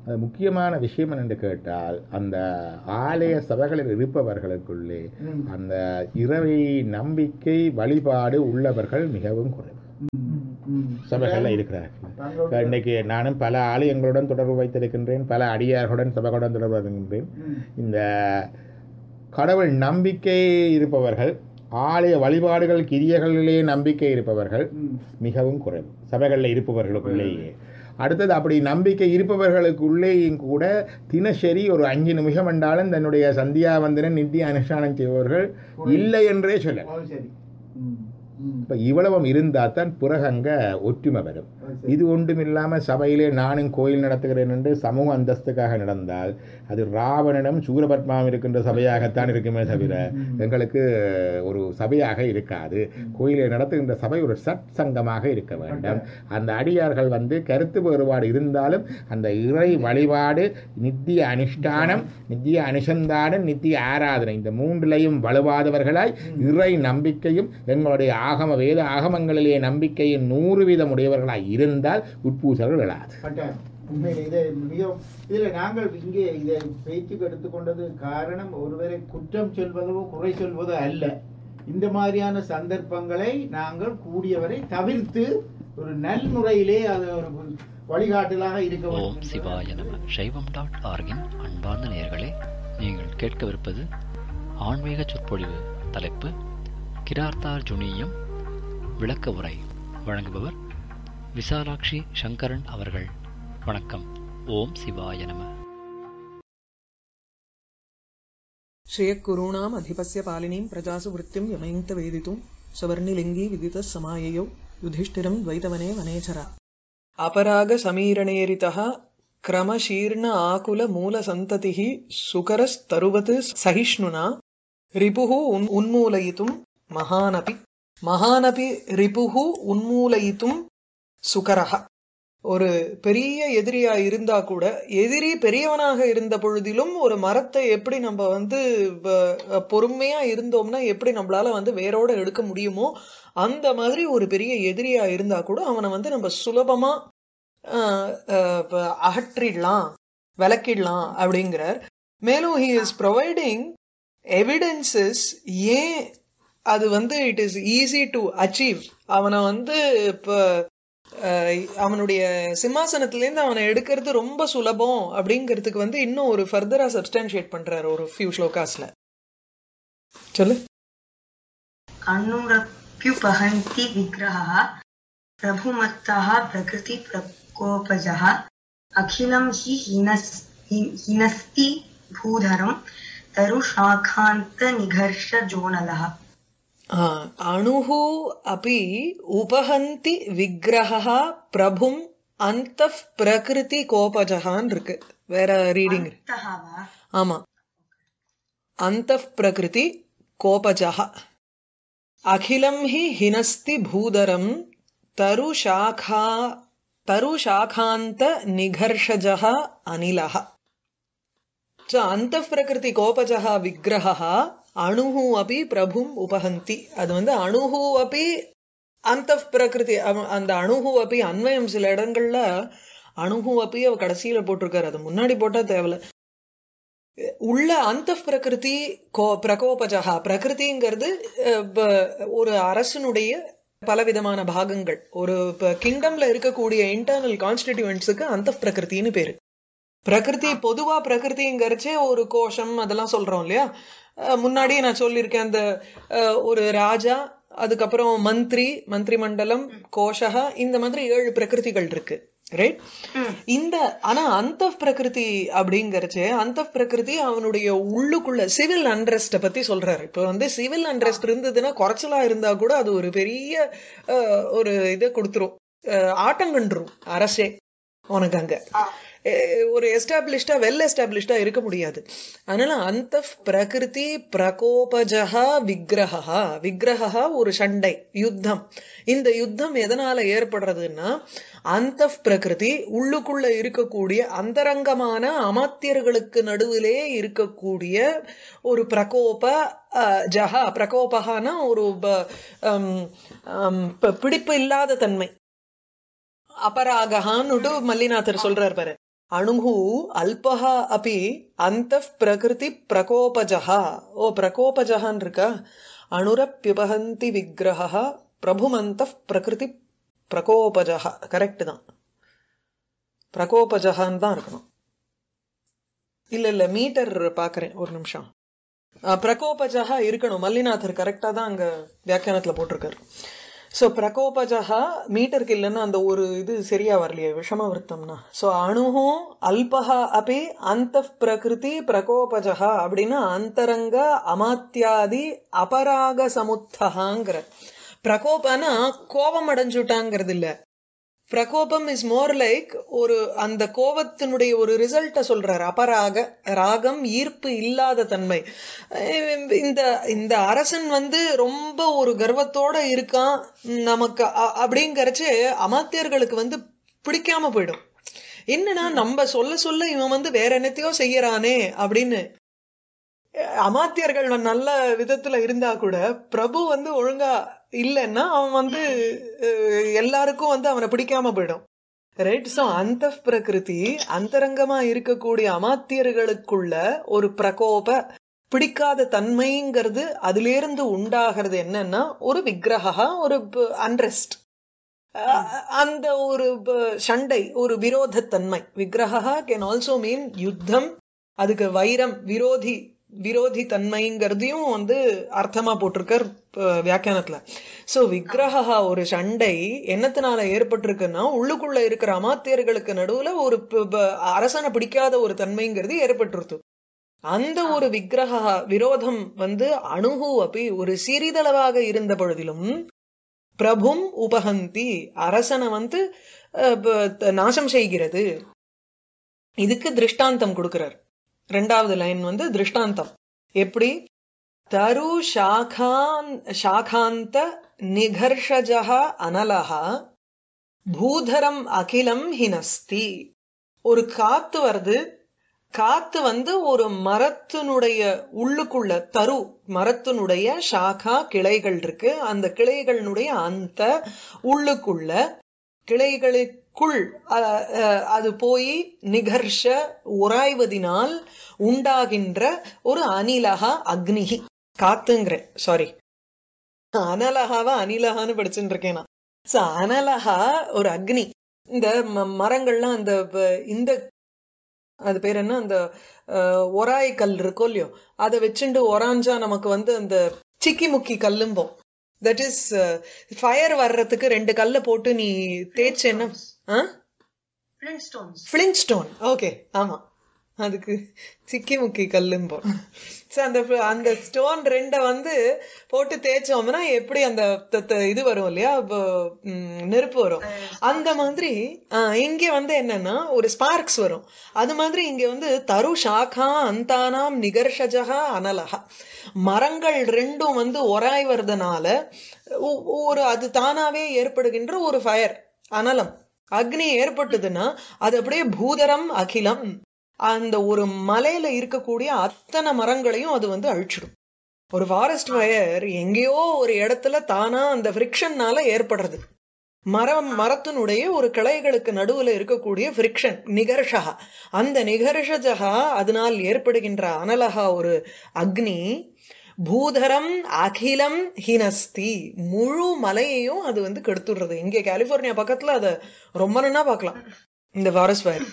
அது முக்கியமான விஷயம் என்னென்று கேட்டால் அந்த ஆலய சபைகளில் இருப்பவர்களுக்குள்ளே அந்த இறை நம்பிக்கை வழிபாடு உள்ளவர்கள் மிகவும் குறைவு சபைகளில் இருக்கிறார்கள். இன்றைக்கு நானும் பல ஆலயங்களுடன் தொடர்பு வைத்திருக்கின்றேன், பல அடியார்களுடன் சபைகளுடன் தொடர்பு வைத்திருக்கின்றேன். இந்த கடவுள் நம்பிக்கை இருப்பவர்கள், ஆலய வழிபாடுகள் கிரியைகளிலே நம்பிக்கை இருப்பவர்கள் மிகவும் குறைவு சபைகளில் இருப்பவர்களுக்குள்ளேயே. அடுத்தது அப்படி நம்பிக்கை இருப்பவர்களுக்குள்ளேயும் கூட தினசரி ஒரு 5 நிமிஷம் என்றாலும் தன்னுடைய சந்தியாவந்தன நித்திய அனுஷ்டானம் செய்பவர்கள் இல்லை என்றே சொல்லலாம். இப்போ இவ்வளவும் இருந்தால் தான் பிறகு அங்கே ஒற்றுமை வரும். இது ஒன்றும் இல்லாமல் சபையிலே நானும் கோயில் நடத்துகிறேன் என்று சமூக அந்தஸ்துக்காக நடந்தால் அது ராவணனும் சூரபத்மாவும் இருக்கின்ற சபையாகத்தான் இருக்குமே தவிர எங்களுக்கு ஒரு சபையாக இருக்காது. கோயிலை நடத்துகின்ற சபை ஒரு சட் சங்கமாக இருக்க வேண்டும். அந்த அடியார்கள் கருத்து வேறுபாடு இருந்தாலும் அந்த இறை வழிபாடு, நித்திய அனுஷ்டானம், நித்திய அனுசந்தானம், நித்திய ஆராதனை, இந்த 3லையும் வலுவாதவர்களாய் இறை நம்பிக்கையும் எங்களுடைய ஆகம வேத ஆகமங்களிலே நம்பிக்கையின் 100% உடையவர்களாய் இருந்தால் உட்பூசல்கள் விழாது. இதில் நாங்கள் இங்கே இதை பேச்சுக்கு எடுத்துக்கொண்டது காரணம் ஒருவரை குற்றம் சொல்வதோ குறை சொல்வதோ அல்ல. இந்த மாதிரியான சந்தர்ப்பங்களை நாங்கள் கூடியவரை தவிர்த்து ஒரு நல்முறையிலே அது ஒரு வழிகாட்டலாக இருக்க வேண்டும். ஓம் சிவாய நம. சைவம்.org-இன் அன்பார்ந்த நேயர்களே, நீங்கள் கேட்கவிருப்பது ஆன்மீக சொற்பொழிவு. தலைப்பு கிரார்த்தார்ஜுனியம் விளக்க உரை. வழங்குபவர் விசாலாட்சி சங்கரன் அவர்கள். வணக்கம். ஓம் சிவாய நம. श्रेयःकुरूणाम् अधिपस्य पालिनीं प्रजासु वृत्तिं यमयन्त वेदितुं सवर्णिलिङ्गी विदितः समाययौ युधिष्ठिरं द्वैतवने वनेचरा अपरागसमीरणेरितः क्रमशीर्ण आकुलमूलसन्ततिः सुकरस्तरुवत् सहिष्णुना रिपुः उन्मूलयितुं महानपि रिपुः उन्मूलयितुं सुकरः. ஒரு பெரிய எதிரியா இருந்தா கூட, எதிரி பெரியவனாக இருந்த பொழுதிலும் ஒரு மரத்தை எப்படி நம்ம பொறுமையா இருந்தோம்னா எப்படி நம்மளால வேரோட எடுக்க முடியுமோ அந்த மாதிரி ஒரு பெரிய எதிரியா இருந்தா கூட அவனை நம்ம சுலபமா அகற்றிடலாம், விலக்கிடலாம் அப்படிங்கிறார். மேலும் he is providing evidences ஏன் அது it is easy to achieve. அவனை இப்ப அவனுடைய சிம்மாசனத்திலேருந்து அவனை எடுக்கிறது ரொம்ப சுலபம் அப்படிங்கிறதுக்கு இன்னும் ஒரு ஃபர்தரா சப்ஸ்டான்ஷியேட் பண்றாரு ஒரு ஃபியூ ஸ்லோகாஸ்ல. சொல்லு. அனுரப்யுபஹந்தி விக்ரஹः பிரபுமத்தः பிரகிருதி பிரகோபஜः அகிலம் ஹி ஹினஸ்தி பூதரம் தருஷாகாந்த நிகர்ஷ ஜோனலः. அணுஹு அபி உபஹந்தி விக்ரஹः பிரபும் அந்தః பிரகிருதி கோபஜஹான் இருக்கு. வேற ரீடிங். ஆமா, அந்தః பிரகிருதி கோபஜஹ அகிலம் ஹி ஹினஸ்தி பூதரம் தருஷாகாந்த நிகர்ஷஜஹ அனிலஹ. அந்தః பிரகிருதி கோபஜஹ விக்ரஹः அணுஹு அபி பிரபும் உபஹந்தி. அது அணுஹு அபி அந்தః பிரகிருதி. அந்த அணுஹு அபி அன்வயம் சில இடங்கள்ல அணுஹு அபி அவ கடைசியில போட்டிருக்காரு, அது முன்னாடி போட்டா தேவையில்ல. உள்ள அந்தః பிரகிருதி பிரகோபஜஹா. பிரகிருதிங்கிறது ஒரு அரசனுடைய பலவிதமான பாகங்கள். ஒரு கிங்டம்ல இருக்கக்கூடிய இன்டர்னல் கான்ஸ்டிடியூயன்ட்ஸுக்கு அந்தః பிரகிருத்தின்னு பேரு. பிரகிருதி பொதுவா பிரகிருதிங்கிறச்சே ஒரு கோஷம் அதெல்லாம் சொல்றோம் இல்லையா. முன்னாடியே நான் சொல்லியிருக்கேன், அந்த ஒரு ராஜா, அதுக்கப்புறம் மந்திரி மண்டலம், கோஷகா, இந்த மாதிரி 7 பிரகிருதிகள் இருக்கு, ரைட்? ஆனா அந்தః பிரகிருதி அப்படிங்கறச்சே அந்தః பிரகிருதி அவனுடைய உள்ளுக்குள்ள சிவில் அன்ரெஸ்ட பத்தி சொல்றாரு. இப்ப சிவில் அன்ரெஸ்ட் இருந்ததுன்னா, குறைச்சலா இருந்தா கூட அது ஒரு பெரிய ஒரு இதை கொடுத்துரும், ஆட்டங்கன்றும் அரசே உனக்கு அங்க ஒரு எஸ்டாப்ளிஷ்டா வெல் எஸ்டாப்ளிஷ்டா இருக்க முடியாது. அதனால அந்தః பிரகிருதி பிரகோபஜஹா விக்ரஹா. விக்ரஹா ஒரு சண்டை, யுத்தம். இந்த யுத்தம் எதனால ஏற்படுறதுன்னா, அந்தః பிரகிருதி உள்ளுக்குள்ள இருக்கக்கூடிய அந்தரங்கமான அமாத்தியர்களுக்கு நடுவிலே இருக்கக்கூடிய ஒரு பிரகோப ஜஹா. பிரகோபகான ஒரு பிடிப்பு இல்லாத தன்மை. அபராகஹான்னு மல்லிநாதர் சொல்றார் பாரு. அணுகு அல்பஹ அபி அந்தః பிரகிருதி பிரகோபஜஹ. ஓ பிரகோபஜஹான் இருக்கா, அணுரப்யுபஹந்தி விக்கிரஹ பிரபுமந்தः பிரகிருதி பிரகோபஜஹ. கரெக்ட் தான், பிரகோபஜஹான் தான் இருக்கணும். இல்ல மீட்டர் பாக்குறேன், ஒரு நிமிஷம். பிரகோபஜஹா இருக்கணும், மல்லிநாதர் கரெக்டா தான் அங்க வியாக்கியானத்துல போட்டிருக்காரு. சோ பிரகோபஜஹா மீட்டருக்கு இல்லைன்னா அந்த ஒரு இது சரியா வரலையே, விஷமவர்த்தம்னா. சோ அணுஹு அல்பஹா அப்படி அந்த பிரகிருதி பிரகோபஜஹா அப்படின்னா அந்தரங்க அமாத்தியாதி அபராக சமுத்தகாங்கிற. பிரகோபனா கோபம் அடைஞ்சுட்டாங்கிறது இல்ல. பிரகோபம் இஸ் மோர் லைக் ஒரு அந்த கோபத்தினுடைய ஒரு ரிசல்ட்ட சொல்றாரு. அபராக, ராகம் ஈர்ப்பு இல்லாத தன்மை. இந்த அரசன் ரொம்ப ஒரு கர்வத்தோட இருக்கான் நமக்கு அப்படிங்கறச்சு அமாத்தியர்களுக்கு பிடிக்காம போயிடும். என்னன்னா நம்ம சொல்ல சொல்ல இவன் வேற என்னத்தையோ செய்யறானே அப்படின்னு. அமாத்தியர்கள் நல்ல விதத்துல இருந்தா கூட பிரபு ஒழுங்கா இல்லைன்னா அவன் எல்லாருக்கும் அவனை பிடிக்காம போயிடும். ரைட். சோ அந்த பிரகிருதி அந்தரங்கமா இருக்கக்கூடிய அமாத்தியர்களுக்குள்ள ஒரு பிரகோப பிடிக்காத தன்மைங்கிறது அதுல இருந்து உண்டாகிறது என்னன்னா ஒரு விக்கிரகா, ஒரு அன்ரெஸ்ட், அந்த ஒரு சண்டை, ஒரு விரோதத்தன்மை. விக்கிரகா கேன் ஆல்சோ மீன் யுத்தம், அதுக்கு வைரம், விரோதி தன்மைங்கிறதையும் அர்த்தமா போட்டிருக்கார் வியாக்கியானத்துல. சோ விக்கிரகா ஒரு சண்டை என்னத்தினால ஏற்பட்டிருக்குன்னா உள்ளுக்குள்ள இருக்கிற அமாத்தியர்களுக்கு நடுவுல ஒரு அரசனை பிடிக்காத ஒரு தன்மைங்கிறது ஏற்பட்டிருக்கு. அந்த ஒரு விக்கிரகா விரோதம் அணுகு அப்படி ஒரு சிறிதளவாக இருந்த பொழுதிலும் பிரபும் உபஹந்தி அரசனை நாசம் செய்கிறது. இதுக்கு திருஷ்டாந்தம் கொடுக்கிறார். ரெண்டாவது லைன் திருஷ்டாந்தம் எப்படி? தரு சாகாந்த நிகர்ஷஜஹ அனலஹ பூதரம் அகிலம் ஹினஸ்தி. ஒரு காத்து வருது, காத்து ஒரு மரத்தினுடைய உள்ளுக்குள்ள, தரு மரத்தினுடைய சாகா கிளைகள் இருக்கு, அந்த கிளைகளுடைய அந்த உள்ளுக்குள்ள கிளைகளுக்குள் அது போய் நிகர்ஷ உராய்வதினால் உண்டாகின்ற ஒரு அனிலகா அக்னிகி. காத்துங்கிற சாரி, அனலகாவா அனிலகான்னு படிச்சுட்டு இருக்கேன் நான். அனலகா ஒரு அக்னி. இந்த மரங்கள்லாம் அந்த இந்த அது பேர் என்ன, அந்த ஒராய் கல் இருக்கோ இல்லையோ, அதை வச்சுட்டு ஒராஞ்சா நமக்கு அந்த சிக்கி முக்கி கல்லும்போம். தட் இஸ் ஃபயர் வர்றதுக்கு 2 கல்ல போட்டு நீ தேய்ச்சேன்னா ஃபிளிண்ட் ஸ்டோன். ஓகே, ஆமா, அதுக்கு சிக்கி முக்கி கல்லும்போம். அந்த ஸ்டோன் 2 போட்டு தேய்ச்சோம்னா எப்படி அந்த இது வரும் இல்லையா, நெருப்பு வரும். அந்த மாதிரி இங்க என்னன்னா ஒரு ஸ்பார்க்ஸ் வரும். அது மாதிரி இங்க தரு சாகா அந்தானாம் நிகர்ஷஜா அனலகா, மரங்கள் 2ம் ஒராய்வதனால ஒரு அது தானாவே ஏற்படுகின்ற ஒரு ஃபயர், அனலம், அக்னி ஏற்பட்டதுன்னா அது அப்படியே பூதரம் அகிலம், அந்த ஒரு மலையில இருக்கக்கூடிய அத்தனை மரங்களையும் அது அழிச்சிடும். ஒரு ஃபாரஸ்ட் ஃபயர் எங்கேயோ ஒரு இடத்துல தானா அந்த ஃபிரிக்ஷன்னால ஏற்படுறது. மரத்தினுடைய ஒரு கிளைகளுக்கு நடுவுல இருக்கக்கூடிய ஃபிரிக்ஷன் நிகர்ஷா, அந்த நிகர்ஷஜா அதனால் ஏற்படுகின்ற அனலகா ஒரு அக்னி பூதரம் அகிலம் ஹினஸ்தி, முழு மலையையும் அது கெடுத்துடுறது. இங்க கலிபோர்னியா பக்கத்துல அத ரொம்ப நல்லா பார்க்கலாம். இந்த ஃபாரஸ்ட் ஃபயர்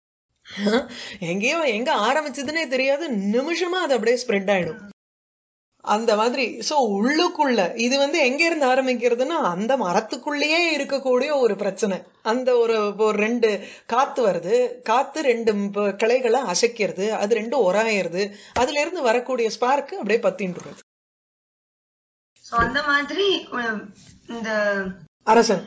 எங்கேயோ எங்க ஆரம்பிச்சதுன்னே தெரியாது, நிமிஷமா அது அப்படியே ஸ்ப்ரெட் ஆயிடும். அந்த மாதிரி. சோ உள்ளுக்குள்ள இது எங்க இருந்து ஆரம்பிக்கிறதுன்னா அந்த மரத்துக்குள்ளேயே இருக்கக்கூடிய ஒரு பிரச்சனை. அந்த ஒரு 2 காத்து வருது, காத்து 2 கிளைகளை அசைக்கிறது, அது 2 ஒராயிறது, அதுல இருந்து வரக்கூடிய ஸ்பார்க் அப்படியே பத்தின்றது. அந்த மாதிரி இந்த அரசன்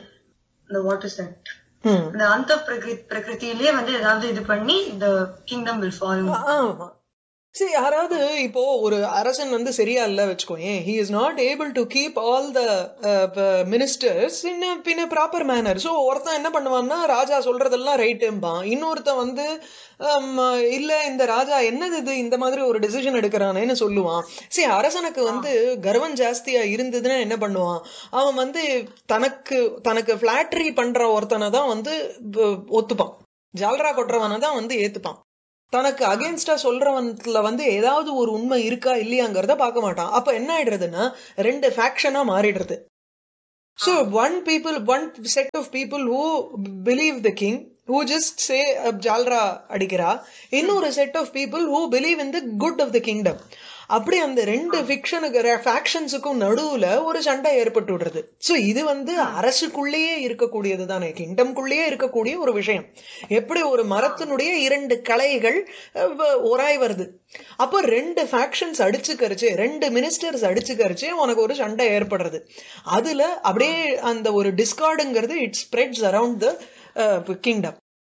இந்த அந்த பிரகிருதியிலேயே ஏதாவது இது பண்ணி இந்த கிங்டம் வில் ஃபால். ஆமா, சரி, யாராவது இப்போ ஒரு அரசன் சரியா இல்ல வச்சுக்கோங்க, he is not able to keep all the ministers in a proper manner. So ஒருத்தன் என்ன பண்ணுவான்னா ராஜா சொல்றதெல்லாம் ரைட்டும்பான், இன்னொருத்தன் இல்ல இந்த ராஜா என்னது இது இந்த மாதிரி ஒரு டிசிஷன் எடுக்கிறானேன்னு சொல்லுவான். சரி, அரசனுக்கு கர்வம் ஜாஸ்தியா இருந்ததுன்னா என்ன பண்ணுவான், அவன் தனக்கு பிளாட்டரி பண்ற ஒருத்தனை தான் ஒத்துப்பான். ஜால்ரா கொட்டுறவனை தான் வந்து ஏத்துப்பான். தனக்கு அகேன்ஸ்டா சொல்றவன்ல வந்து ஏதாவது ஒரு உண்மை இருக்கா இல்லையாங்கிறத பார்க்க மாட்டான். அப்ப என்ன ஆயிடுறதுன்னா 2 ஃபேக்ஷனா மாறிடுறது. So one set of people who believe the king, who just say ஜால்ரா அடிக்கிறா, இன்னொரு set of people who believe in the good of the kingdom. அப்படி அந்த 2 ஃபேக்ஷன்ஸுக்கும் நடுவுல ஒரு சண்டை ஏற்பட்டு விடுறது. சோ இது வந்து அரசுக்குள்ளேயே இருக்கக்கூடியது தானே, கிங்டம்குள்ளேயே இருக்கக்கூடிய ஒரு விஷயம். எப்படி ஒரு மரத்தினுடைய 2 களைகள் ஒராய் வருது, அப்போ 2 ஃபேக்ஷன்ஸ் அடிச்சுக்கரிச்சு, 2 மினிஸ்டர்ஸ் அடிச்சுக்கரிச்சு உனக்கு ஒரு சண்டை ஏற்படுறது. அதுல அப்படியே அந்த ஒரு டிஸ்கார்டுங்கிறது it spreads around the kingdom.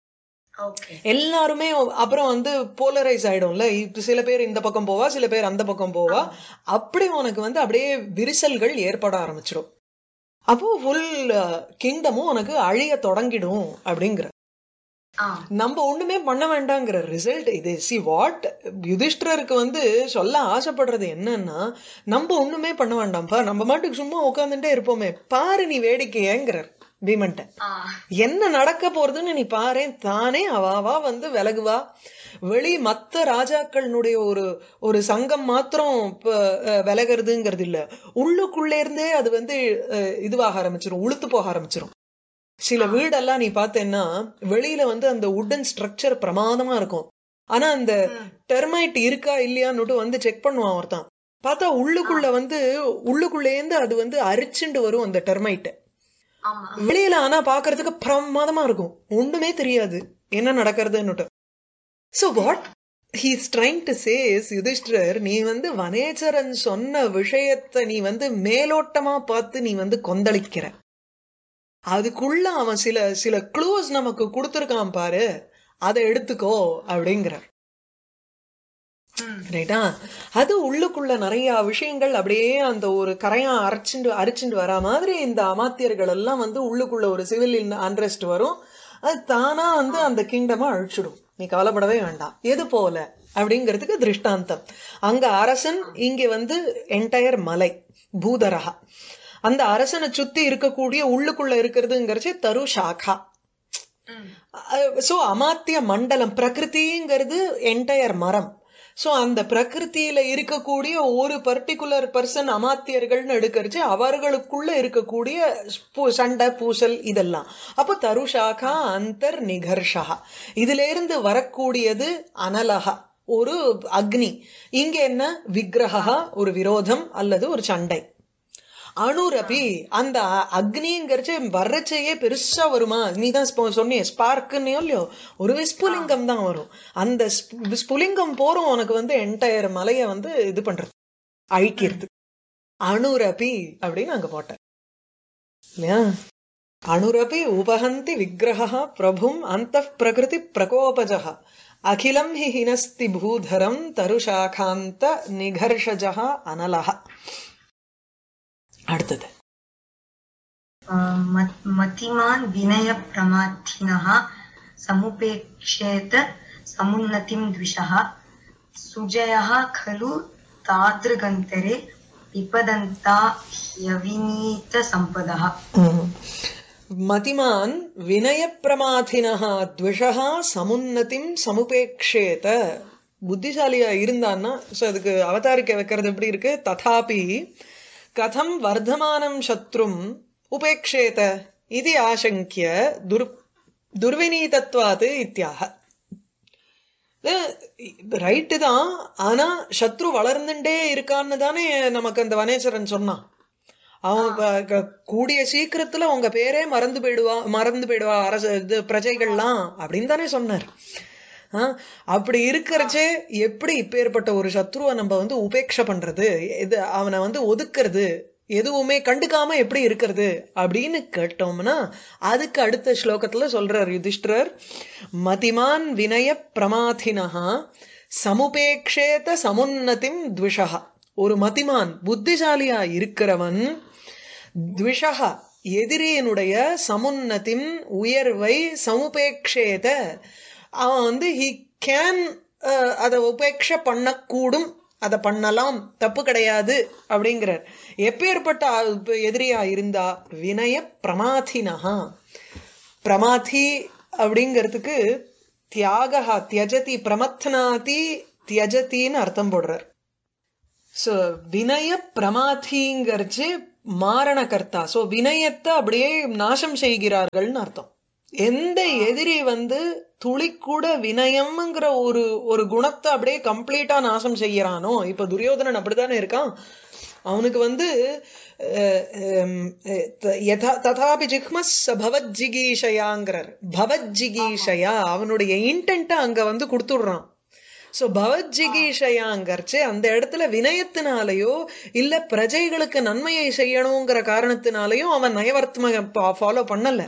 எல்லாருமே அப்புறம் வந்து போலரைஸ் ஆயிடும்ல, சில பேர் இந்த பக்கம் போவா, சில பேர் அந்த பக்கம் போவா. அப்படி உனக்கு வந்து அப்படியே விரிசல்கள் ஏற்பட ஆரம்பிச்சிடும். அப்போ ஃபுல் கிங்டமும் உனக்கு அழிய தொடங்கிடும். அப்படிங்கிற நம்ம ஒண்ணுமே பண்ண வேண்டாங்கிற ரிசல்ட் இது. சி வாட் யுதிஷ்டருக்கு வந்து சொல்ல ஆசைப்படுறது என்னன்னா, நம்ம ஒண்ணுமே பண்ண வேண்டாம்ப்பா, நம்ம மாட்டுக்கு சும்மா உட்காந்துட்டே இருப்போமே, பாரு நீ வேடிக்கையேங்கிறார் பீமன்ட்ட. என்ன நடக்க போறதுன்னு நீ பாரு, தானே அவாவா வந்து விலகுவா. வெளி மத்த ராஜாக்களுடைய ஒரு சங்கம் மாத்திரம் விலகிறதுங்கிறது இல்ல, உள்ளுக்குள்ளே இருந்தே அது வந்து இதுவாக ஆரம்பிச்சிரும், உளுத்து போக ஆரம்பிச்சிரும். சில வீடெல்லாம் நீ பார்த்தேன்னா வெளியில வந்து அந்த உட்டன் ஸ்ட்ரக்சர் பிரமாதமா இருக்கும், ஆனா அந்த டெர்மைட் இருக்கா இல்லையான்னு வந்து செக் பண்ணுவான் ஒருத்தான். பார்த்தா உள்ளுக்குள்ள வந்து உள்ளுக்குள்ளேந்து அது வந்து அரிச்சுண்டு வரும் அந்த டெர்மைட். வெளியில ஆனா பாக்குறதுக்கு பிரமாதமா இருக்கும், ஒண்ணுமே தெரியாது என்ன நடக்கிறதுன்னு. So what he is trying to say is, யுதிஷ்டிரர் நீ வந்து வனேச்சரன் சொன்ன விஷயத்தை நீ வந்து மேலோட்டமா பார்த்து நீ வந்து கொந்தளிக்கிற. அதுக்குள்ள அவன் சில க்ளூஸ் நமக்கு கொடுத்திருக்கான் பாரு, அதை எடுத்துக்கோ அப்படிங்கிறார். ரைட்டா? அது உள்ளுக்குள்ள நிறைய விஷயங்கள் அப்படியே அந்த ஒரு கரையா அரைச்சுண்டு வரா மாதிரி இந்த அமாத்தியர்கள் எல்லாம் வந்து உள்ளுக்குள்ள ஒரு சிவில் அன்ரெஸ்ட் வரும். அது தானா வந்து அந்த கிங்டமா அழிச்சிடும். நீ கவலைப்படவே வேண்டாம். எது போல அப்படிங்கிறதுக்கு திருஷ்டாந்தம். அங்க அரசன், இங்க வந்து என்டையர் மலை பூதரகா. அந்த அரசனை சுத்தி இருக்கக்கூடிய உள்ளுக்குள்ள இருக்கிறதுங்கிறச்சு தரு சாக்கா. சோ அமாத்திய மண்டலம், பிரகிருதிங்கிறது என்டையர் மரம். சோ அந்த பிரகிருத்தியில இருக்கக்கூடிய ஒரு பர்டிகுலர் பர்சன் அமாத்தியர்கள்னு எடுக்கரிச்சு அவர்களுக்குள்ள இருக்கக்கூடிய சண்டை பூசல் இதெல்லாம். அப்ப தருஷாகா அந்தர் நிகர்ஷா, இதுல இருந்து வரக்கூடியது அனலகா, ஒரு அக்னி. இங்க என்ன விக்கிரகா, ஒரு விரோதம் அல்லது ஒரு சண்டை. அணுரபி, அந்த அக்னிங்கிறச்சு வர்றச்சையே பெருசா வருமா? நீதான் சொன்னிய ஸ்பார்க்குன்னு இல்லையோ, ஒரு விஸ்புலிங்கம் தான் வரும். அந்த விஸ்புலிங்கம் போறோம் உனக்கு வந்து என்டையர் மலைய வந்து இது பண்றது, அழிக்கிறது. அணுரபி அப்படின்னு அங்க போட்ட இல்லையா? அணுரபி உபஹந்தி விக்கிரகா பிரபும் அந்த பிரகிருதி பிரகோபஜ அகிலம் ஹி ஹினஸ்தி பூதரம் தருஷாகாந்த நிகர்ஷஜ அனலஹ. அடுத்தது மதிமான் வினய பிரமாத்தினஹ சமுபேக்ஷேத சமுன்னதிம் த்விஷஹ சுஜயஹ खलु தாத்ருகந்தரே விபதந்தா யவிநீத சம்பதஹ. மதிமான் வினய பிரமாதினஹ த்விஷஹ சமுன்னதிம் சமுபேக்ஷேத. புத்திசாலியா இருந்தான்னா அதுக்கு அவதாரிக்க வைக்கிறது எப்படி இருக்கு? ததாபி கதம் வர்தமானம் சத்ரும் உபேக்ஷேத இது ஆசங்கிய துர்விநீதத்வாது இத்தியாக. ரைட்டு தான், ஆனா சத்ரு வளர்ந்துட்டே இருக்கான்னு தானே நமக்கு அந்த வனேச்சரன் சொன்னான். அவன் கூடிய சீக்கிரத்துல உங்க பேரே மறந்து போயிடுவா அரசு பிரஜைகள்லாம் அப்படின்னு தானே சொன்னார். அப்படி இருக்கிறச்சே எப்படி இப்பேற்பட்ட ஒரு சத்ருவை நம்ம வந்து உபேட்சை பண்றது, இது அவனை வந்து ஒதுக்குறது, எதுவுமே கண்டுக்காம எப்படி இருக்கிறது அப்படின்னு கேட்டோம்னா அதுக்கு அடுத்த ஸ்லோகத்துல சொல்றார் யுதிஷ்டிரர், மதிமான் வினய பிரமாதினஹா சமுபேக்ஷேத சமுன்னதிம் த்விஷஹ. ஒரு மதிமான் புத்திசாலியா இருக்கிறவன், த்விஷஹ எதிரியினுடைய, சமுன்னதிம் உயர்வை, சமுபேக்ஷேத அவன் வந்து ஹி கேன் அதை உபேட்சை பண்ணக்கூடும், அதை பண்ணலாம், தப்பு கிடையாது அப்படிங்கிறார். எப்பேற்பட்ட எதிரியா இருந்தா? வினய பிரமாதினஹா. பிரமாதி அப்படிங்கிறதுக்கு தியாகா தியஜதி பிரமத்னாதி தியஜத்தின்னு அர்த்தம் போடுறார். சோ வினய பிரமாதிங்கிறச்சு மாரணகர்த்தா. சோ வினயத்தை அப்படியே நாசம் செய்கிறார்கள்னு அர்த்தம். எந்த எதிரி துளி கூட வினயம்ங்கிற ஒரு குணத்தை அப்படியே கம்ப்ளீட்டா நாசம் செய்யறானோ, இப்ப துரியோதனன் அப்படித்தானே இருக்கான். அவனுக்கு ததாபி ஜிக்மஸ் பவஜ்ஜிகீஷயாங்கிறார். பவஜ்ஜிகீஷயா அவனுடைய இன்டென்ட்டை அங்க கொடுத்துடுறான். சோ பவஜ்ஜிகீஷயாங்கர்ச்சு அந்த இடத்துல வினயத்தினாலேயோ இல்ல பிரஜைகளுக்கு நன்மையை செய்யணுங்கிற காரணத்தினாலேயோ அவன் நயவர்த்தம ஃபாலோ பண்ணல.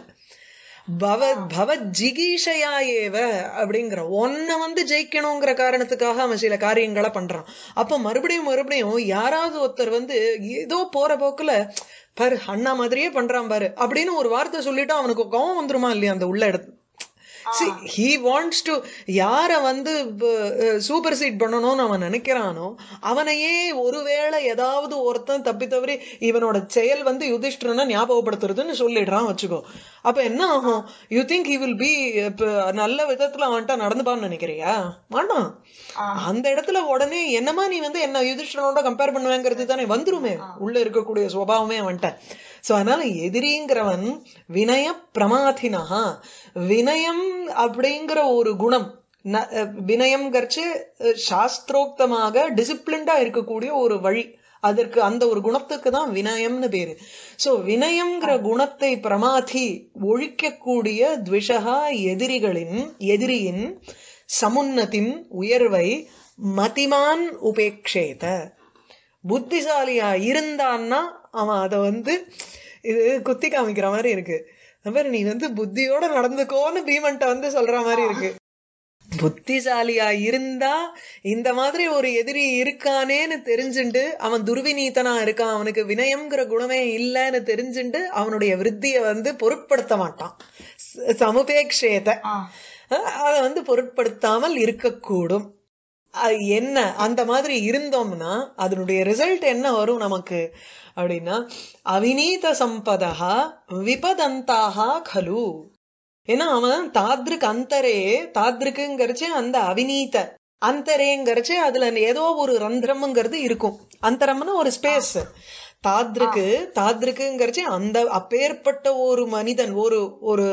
பவஜ்ஜிகீஷயா ஏவ அப்படிங்கிற ஒன்ன ஜெயிக்கணுங்கிற காரணத்துக்காக அவன் சில காரியங்களை பண்றான். அப்ப மறுபடியும் யாராவது ஒருத்தர் ஏதோ போற போக்குல பாரு அண்ணா மாதிரியே பண்றான் பாரு அப்படின்னு ஒரு வார்த்தை சொல்லிட்டு அவனுக்கு கோவம் வந்துருமா இல்லையா அந்த உள்ள இடத்து. See, he wants to யார சூப்பர் சீட் பண்ணணும்னு அவன் நினைக்கிறானோ அவனையே ஒருவேளை ஏதாவது ஒருத்தன் தப்பி தவறி இவனோட செயல் யுதிஷ்டிரனை ஞாபகப்படுத்துறதுன்னு சொல்லிடுறான் வச்சுக்கோ. அப்ப என்ன ஆகும்? You think he will be நல்ல விதத்துல அவன்கிட்ட நடந்துப்பான்னு நினைக்கிறியா? மாட்டான். அந்த இடத்துல உடனே என்னமா நீ என்ன யுதிஷ்டிரனோட கம்பேர் பண்ணுவேங்கிறது தானே வந்துருமே உள்ள இருக்கக்கூடிய சுபாவமே அவன்கிட்ட. சோ அதனால எதிரிங்கிறவன் வினய பிரமாதினஹா. வினயம் அப்படிங்கிற ஒரு குணம், வினயம் கர்ச்சு சாஸ்திரோக்தமாக டிசிப்ளின்டா இருக்கக்கூடிய ஒரு வழி, அதற்கு அந்த ஒரு குணத்துக்கு தான் வினயம்னு பேரு. சோ வினயம்ங்கிற குணத்தை பிரமாதி ஒழிக்கக்கூடிய த்விஷகா எதிரியின் சமுன்னதின் உயர்வை மதிமான் உபேக்ஷேத. புத்திசாலியா இருந்தான்னா அவன் அத இது குத்தி காமிக்கிற மாதிரி இருக்கு. நீ புத்தியோட நடந்துக்கோன்னு பீமன்ட்ட சொல்ற மாதிரி இருக்கு. புத்திசாலியா இருந்தா இந்த மாதிரி ஒரு எதிரி இருக்கானேன்னு தெரிஞ்சுண்டு அவன் துர்விநீதனா இருக்கான், அவனுக்கு வினயம்ங்கிற குணமே இல்லைன்னு தெரிஞ்சுண்டு அவனுடைய விருத்திய பொருட்படுத்த மாட்டான். சமுபேக்ஷேத அத பொருட்படுத்தாமல் இருக்கக்கூடும். என்ன அந்த மாதிரி இருந்தோம்னா அதனுடைய ரிசல்ட் என்ன வரும் நமக்கு அப்படின்னா அவிநீத சம்பதா விபதந்தாகா கலு. ஏன்னா அவன் தாத்ருக்கு அந்தரே, தாத்ருக்குங்கிறச்சு அந்த அவிநீத, அந்தரேங்கிறச்சு அதுல ஏதோ ஒரு ரந்திரம்ங்கிறது இருக்கும். அந்தரம்னா ஒரு ஸ்பேஸ். தாத்ருக்குங்கிறச்சு அந்த அப்பேற்பட்ட ஒரு மனிதன் ஒரு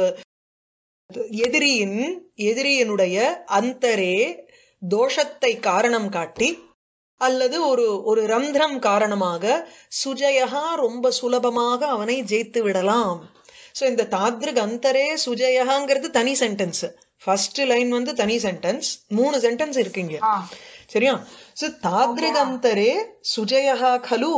எதிரியினுடைய அந்தரே தோஷத்தை காரணம் காட்டி அல்லது ஒரு ரந்திரம் காரணமாக சுஜயகா ரொம்ப சுலபமாக அவனை ஜெயித்து விடலாம். சோ இந்த தாத்ருக் அந்தரே சுஜயகாங்கிறது தனி சென்டென்ஸ். ஃபர்ஸ்ட் லைன் தனி சென்டென்ஸ், 3 சென்டென்ஸ் இருக்குங்க. சரியா? சோ தாத்ருக் அந்தரே சுஜயகா கலு.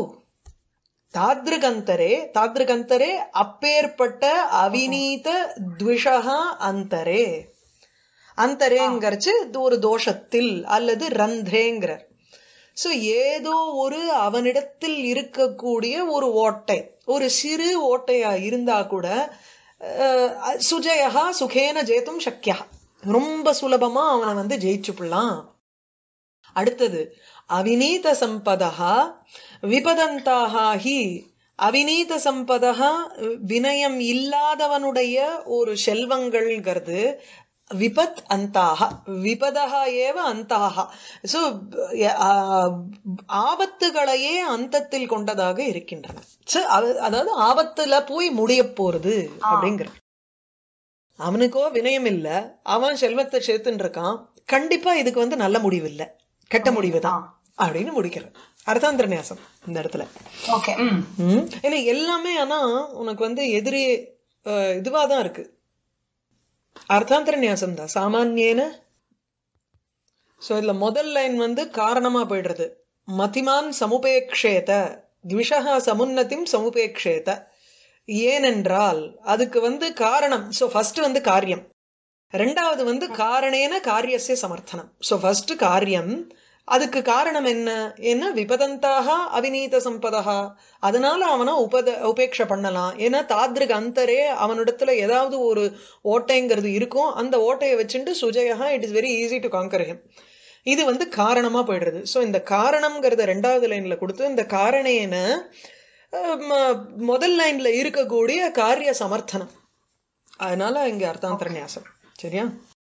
தாத்ருகந்தரே அப்பேற்பட்ட அவிநீத த்விஷகா அந்தரே. அந்தரேங்கிறச்சு ஒரு தோஷத்தில் அல்லது ரந்திரேங்கிறார். சோ ஏதோ ஒரு அவனிடத்தில் இருக்கக்கூடிய ஒரு ஓட்டை, ஒரு சிறு ஓட்டையா இருந்தா கூட சுஜயகா சுகேன ஜெயித்தும் சக்கியா, ரொம்ப சுலபமா அவனை ஜெயிச்சுப்படலாம். அடுத்தது அவிநீத சம்பதா விபதந்தாகா ஹி. அவிநீத சம்பதா வினயம் இல்லாதவனுடைய ஒரு செல்வங்கள்ங்கிறது விபத் அந்தாக, விபதா ஏவ அந்தாக. சோ ஆபத்துகளையே அந்தத்தில் கொண்டதாக இருக்கின்றன. அதாவது ஆபத்துல போய் முடிய போறது அப்படிங்கிற. அவனுக்கோ வினயம் இல்ல, அவன் செல்வத்தை சேர்த்துன்னு இருக்கான், கண்டிப்பா இதுக்கு நல்ல முடிவு இல்ல, கெட்ட முடிவுதான் அப்படின்னு முடிக்கிறான். அர்த்தாந்தர நியாசம் இந்த இடத்துல. ஏன்னா எல்லாமே ஆனா உனக்கு எதிரி இதுவாதான் இருக்கு. அர்த்தாந்தர நியாசம் தான் சாமானியன. சோ இதுல முதல் லைன் காரணமா போயிடுறது. மதிமான் சமுபேக்ஷேத த்விஷஹா சமுன்னதிம் சமுபேக்ஷேத. ஏனென்றால் அதுக்கு காரணம். சோ ஃபர்ஸ்ட் காரியம், ரெண்டாவது காரணேன காரியஸ்ய சமர்த்தனம். சோ ஃபர்ஸ்ட் காரியம், அதுக்கு காரணம் என்ன விபதந்தாக அவிநீத சம்பதா, அதனால அவனை உபேட்சை பண்ணலாம். ஏன்னா தாத்ருக் அந்தரே அவனிடத்துல ஏதாவது ஒரு ஓட்டைங்கிறது இருக்கும், அந்த ஓட்டையை வச்சுட்டு சுஜயஹா it is very easy to conquer him. இது காரணமா போயிடுறது. சோ இந்த காரணம்ங்கிறத ரெண்டாவது லைன்ல கொடுத்து இந்த காரணேன முதல் லைன்ல இருக்கக்கூடிய காரிய சமர்த்தனம். அதனால இங்க அர்த்தாந்தர நியாசம். சரியா?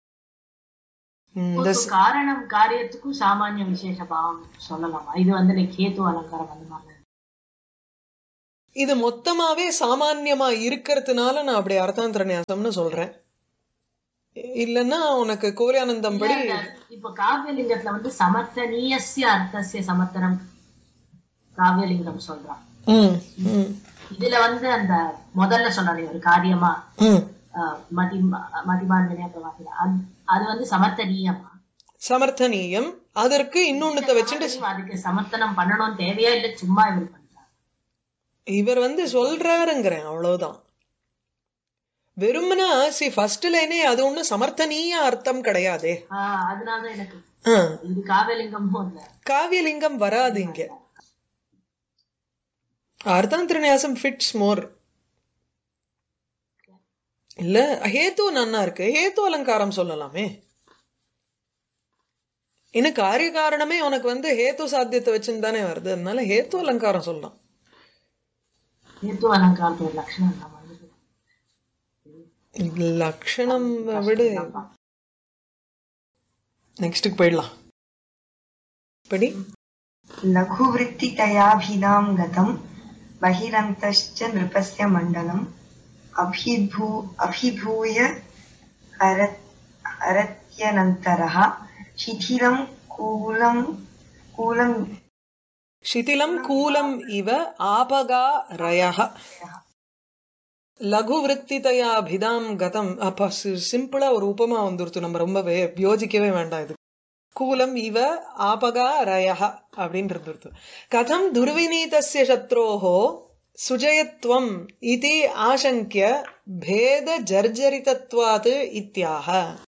காரணம் காரியத்துக்கும் சாமானிய விசேஷ பாவம் சொல்லலாமா? இது கேது அலங்காரம் அந்த மாதிரி இது மொத்தமாவே சாமான்யமா இருக்கிறதுனால நான் அப்படி அர்த்தாந்தர நியாசம்னு சொல்றேன். இல்லன்னா உனக்கு கோலியானந்தம் படி இப்ப காவியலிங்கத்துல சமர்த்தனீயஸ்ய அர்த்தஸ்ய சமர்த்தனம் காவியலிங்கம் சொல்றான். இதுல அந்த முதல்ல சொன்னாரு ஒரு காரியமா அது சமர்த்தனீயமா? சமர்த்தனீயம். அதற்கு இன்னொன்னு வச்சுட்டு அதுக்கு சமர்த்தனம் பண்ணணும் தேவையா இல்ல சும்மா இவர் பண்றாரு? இவர் சொல்றாருங்கிறேன், அவ்வளவுதான். வெறுமனா ஃபர்ஸ்ட் லைனே அது ஒண்ணு சமர்த்தனீய அர்த்தம் கிடையாது. அதனால எனக்கு இது காவியலிங்கம் காவியலிங்கம் வராது இங்க. அர்த்தாந்தர நியாசம் ஃபிட்ஸ் மோர். இல்ல ஹேத்து நன்னா இருக்கு, ஹேத்து அலங்காரம் சொல்லலாமே. இன்னும் காரிய காரணமே உனக்கு ஹேத்து சாத்தியத்தை வச்சுன்னு வருது, அதனால ஹேத்து அலங்காரம் சொல்லலாம். ஹேத்து அலங்காரத்தோட லட்சணம் லட்சணம் விடு, நெக்ஸ்ட்டுக்கு போயிடலாம். படி. லகுவிருத்தி தயாபிதாம் கதம் பஹிரந்தஸ்ச நிருபஸ்ய மண்டலம் அபிபூய அரத்யனந்தரஹ சிதிலம் கூலம் இவ ஆபகா ரயஹ. லகுவிருத்திதயா பிதாம் கதம். அப்ப சிம்பிளா ஒரு உபமா வந்துருத்து, நம்ம ரொம்ப யோசிக்கவே வேண்டாம். இது கூலம் இவ ஆபகா ரயஹ அப்படின்னு இருந்துருத்து. கதம் துர்விநீதஸ்ய சத்ரோஹோ சுஜயத்வம் இதி ஆசங்கிய பேத ஜர்ஜரிதத்வாத் இத்யாக.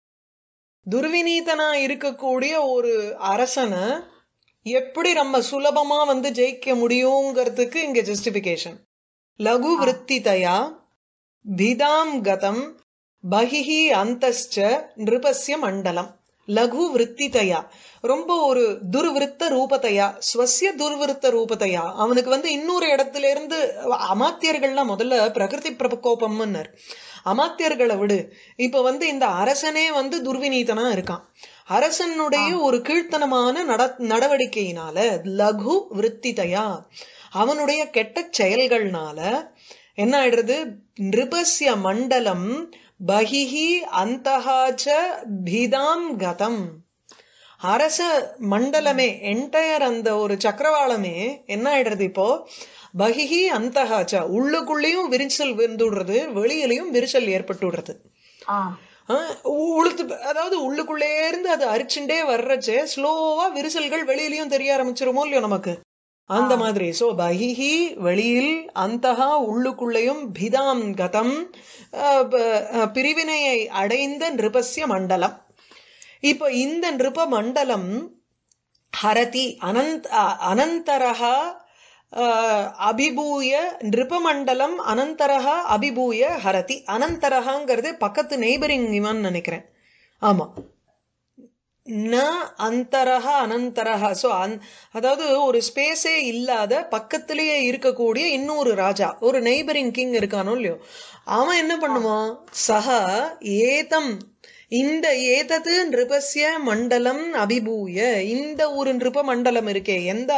துர்விநீதனா இருக்கக்கூடிய ஒரு அரசனை எப்படி நம்ம சுலபமா ஜெயிக்க முடியுங்கிறதுக்கு இங்க ஜஸ்டிபிகேஷன். லகு விருத்திதயா பிதாம் கதம் பஹிஹி அந்தஸ்ச நிருபஸ்ய மண்டலம். லகு விருத்திதயா ரொம்ப ஒரு துர்விருத்த ரூபத்தையா, ஸ்வசிய துர்விருத்த ரூபத்தையா. அவனுக்கு இன்னொரு இடத்துல இருந்து அமாத்தியர்கள்லாம் முதல்ல பிரகிருதி பிரகோபம்னு அமாத்தியர்களை விடு. இப்ப இந்த அரசனே துர்விநீதனா இருக்கான். அரசனுடைய ஒரு கீழ்த்தனமான நடவடிக்கையினால லகு விருத்திதயா அவனுடைய கெட்ட செயல்கள்னால என்ன ஆயிடுறது? நிருபஸ்ய மண்டலம் பஹிஹி அந்தஹாச்ச பிதாம் கதம். அரச மண்டலமே என்டையர் அந்த ஒரு சக்கரவாளமே என்ன ஆயிடுறது? இப்போ பஹிஹி அந்தஹாச்ச உள்ளுக்குள்ளேயும் விரிசல் வந்துடுறது, வெளியிலையும் விரிசல் ஏற்பட்டுடுறது. உளுத்து அதாவது உள்ளுக்குள்ளே இருந்து அது அரிச்சுண்டே வர்றச்சே ஸ்லோவா விரிசல்கள் வெளியிலயும் தெரிய ஆரம்பிச்சிருமோ இல்லையோ நமக்கு, அந்த மாதிரி. சோ பஹிஹி வெளியில், அந்தஹா உள்ளுக்குள்ளையும், பிதாம் கதம் பிரிவினையை அடைந்த நிருபஸ்ய மண்டலம். இப்ப இந்த நிருப மண்டலம் ஹரதி அனந்தரஹா அபிபூய நிருபமண்டலம் அனந்தரஹா அபிபூய ஹரதி. அனந்தரஹாங்கிறது பக்கத்து நெய்பரிங் இவன் நினைக்கிறேன். ஆமா, ந அந்தரஹா அனந்தரஹா. சோ அதாவது ஒரு ஸ்பேஸே இல்லாத பக்கத்திலேயே இருக்கக்கூடிய இன்னொரு ராஜா, ஒரு நெய்பரிங் கிங் இருக்கானோ இல்லையோ, அவன் என்ன பண்ணுவான்? சஹ ஏதம் இந்த ஏதது நிருபஸ்ய மண்டலம் அபிபூய, இந்த ஒரு நிருப மண்டலம் இருக்கே, எந்த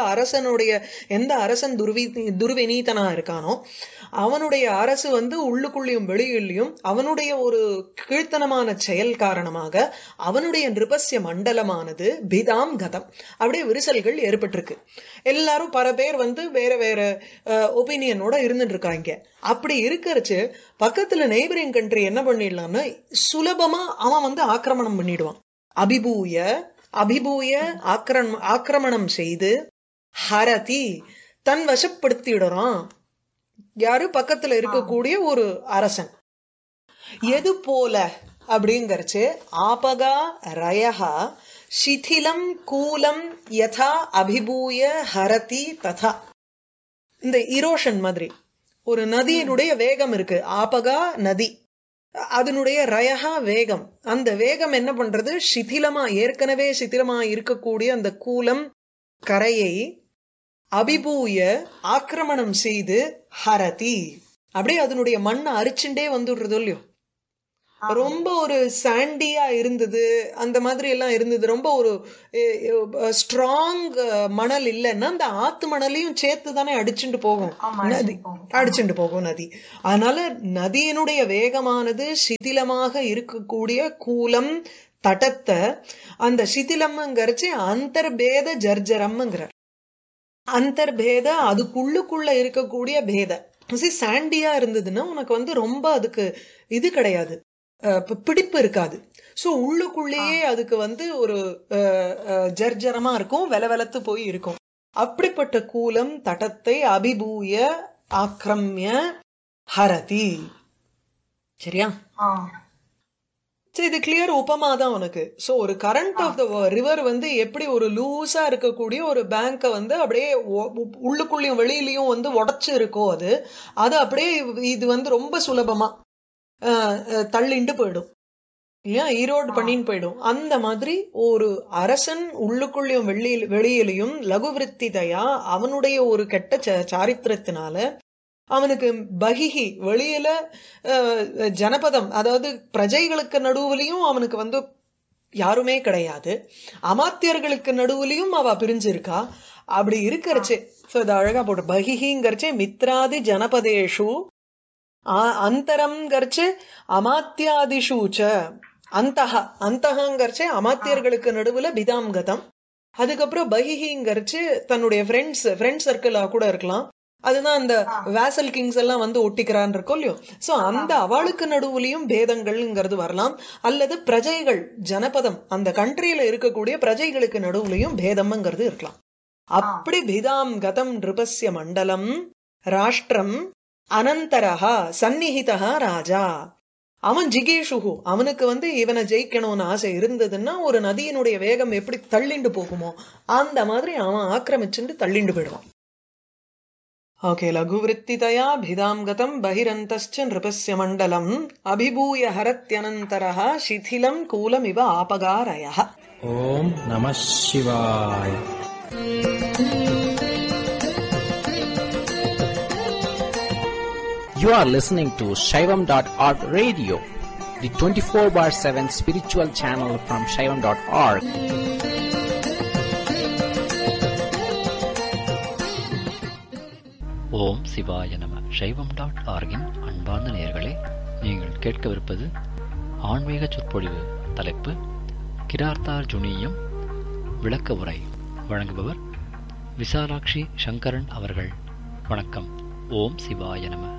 அரசன் துர்விநீதனா இருக்கானோ அவனுடைய அரசு உள்ளுக்குள்ளேயும் வெளியிலையும் அவனுடைய ஒரு கீழ்த்தனமான செயல் காரணமாக அவனுடைய நிருபஸ்ய மண்டலமானது பிதாம் கதம் அப்படியே விரிசல்கள் ஏற்பட்டிருக்கு. எல்லாரும் பல பேர் வேற வேற ஒப்பீனியனோட இருந்துட்டு இருக்காங்க. அப்படி இருக்கிறச்சு பக்கத்துல நெய்பரிங் கண்ட்ரி என்ன பண்ணிடலாம்னா சுலபமா அவன் ஆக்கிரமணம் பண்ணிடுவான். அபிபூய ஆக்கிரமணம் செய்து ஹரதி தன் வசப்படுத்திடுறான். யாரு? பக்கத்துல இருக்கக்கூடிய ஒரு அரசன். எது போல அப்படிங்கறச்சு ஆபகா ரயஹா சிதிலம் கூலம் யதா அபிபூய ஹரதி ததா. இந்த இரோஷன் மாதிரி ஒரு நதியினுடைய வேகம் இருக்கு, ஆபகா நதி, அதனுடைய ரயஹா வேகம். அந்த வேகம் என்ன பண்றது? சிதிலமா ஏற்கனவே சிதிலமா இருக்கக்கூடிய அந்த கூலம் கரையை அபிபூய ஆக்கிரமணம் செய்து ஹரதி அப்படியே அதனுடைய மண்ணை அரிச்சுண்டே வந்துடுறதோ இல்லையோ, ரொம்ப ஒரு சாண்டியா இருந்தது, அந்த மாதிரி எல்லாம் இருந்தது. ரொம்ப ஒரு ஸ்ட்ராங் மணல் இல்லைன்னா அந்த ஆத்து மணலையும் சேர்த்து தானே அடிச்சுட்டு போகும் நதி, அடிச்சுட்டு போகும் நதி. அதனால நதியினுடைய வேகமானது சிதிலமாக இருக்கக்கூடிய கூலம் தடத்தை, அந்த சிதிலம்ங்கிறச்சு அந்தர்பேத ஜர்ஜரம்ங்கிற அந்தர்பேத, அதுக்குள்ளுக்குள்ள இருக்கக்கூடிய பேத. சாண்டியா இருந்ததுன்னா உனக்கு ரொம்ப அதுக்கு இது கிடையாது, பிடிப்பு இருக்காது. சோ உள்ளுக்குள்ளேயே அதுக்கு ஒரு ஜர்ஜரமா இருக்கும், வெலவெலத்து போய் இருக்கும். அப்படிப்பட்ட கூலம் தடத்தை அபிபூய ஆக்ரம்ய ஹரதி. சரியா? இது கிளியர் உபமா தான் உனக்கு. சோ ஒரு கரண்ட் ஆஃப் த ரிவர் எப்படி ஒரு லூஸா இருக்கக்கூடிய ஒரு பேங்க அப்படியே உள்ளுக்குள்ளயும் வெளியிலயும் உடைச்சு இருக்கோ, அது அப்படியே இது ரொம்ப சுலபமா தள்ளிண்டு போயிடும் இல்லையா, ஈரோடு பண்ணின்னு போயிடும். அந்த மாதிரி ஒரு அரசன் உள்ளுக்குள்ளயும் வெளியிலையும் லகுவிருத்திதையா அவனுடைய ஒரு கெட்ட சாரித்திரத்தினால அவனுக்கு பகிஹி வெளியில ஜனபதம், அதாவது பிரஜைகளுக்கு நடுவுலையும் அவனுக்கு யாருமே கிடையாது, அமாத்தியர்களுக்கு நடுவுலையும் அவ பிரிஞ்சிருக்கா. அப்படி இருக்கிறச்சே அழகா போட்டு பகிஹிங்கிறச்சே மித்ராதி ஜனபதேஷு அந்தரம் கர்ச்சே அமாத்தியாதிஷூச்ச அந்தகங்கிறச்சே அமாத்தியர்களுக்கு நடுவுல பிதாம்கதம். அதுக்கப்புறம் பகிஹிங்கிறச்சு தன்னுடைய ஃப்ரெண்ட் சர்க்கிளா கூட இருக்கலாம். அதுதான் அந்த வேசல் கிங்ஸ் எல்லாம் ஒட்டிக்கிறான் இருக்கோ இல்லையோ. சோ அந்த அவளுக்கு நடுவுலயும் பேதங்கள்ங்கிறது வரலாம், அல்லது பிரஜைகள் ஜனபதம் அந்த கண்ட்ரியில இருக்கக்கூடிய பிரஜைகளுக்கு நடுவுலயும் பேதம்ங்கிறது இருக்கலாம். அப்படி பிதாம் கதம் நிருபஸ்ய மண்டலம் ராஷ்டிரம் அனந்தரஹா சந்நிஹிதஹா ராஜா. அவன் ஜிகேஷுகு, அவனுக்கு இவனை ஜெயிக்கணும்னு ஆசை இருந்ததுன்னா ஒரு நதியினுடைய வேகம் எப்படி தள்ளிண்டு போகுமோ அந்த மாதிரி அவன் ஆக்கிரமிச்சுட்டு தள்ளிண்டு போயிடுவான். ஓகே. லகுவிருத்திதயா பிதாம் கதம் பகிரந்தஸ்ச நிருபஸ்ய மண்டலம் அபிபூய ஹரத்யனந்தரஹ சிதிலம் கூலம் இவ ஆபகாரயஹ. ஓம் நம சிவாய. You are listening to Shaivam.org radio, the 24/7 spiritual channel from Shaivam.org. ஓம் சிவாய நம. சைவம்.org-இன் அன்பார்ந்த நேயர்களே, நீங்கள் கேட்கவிருப்பது ஆன்மீக சொற்பொழிவு. தலைப்பு கிரார்த்தார்ஜுனியம் விளக்க உரை. வழங்குபவர் விசாலாட்சி சங்கரன் அவர்கள். வணக்கம். ஓம் சிவாய நம.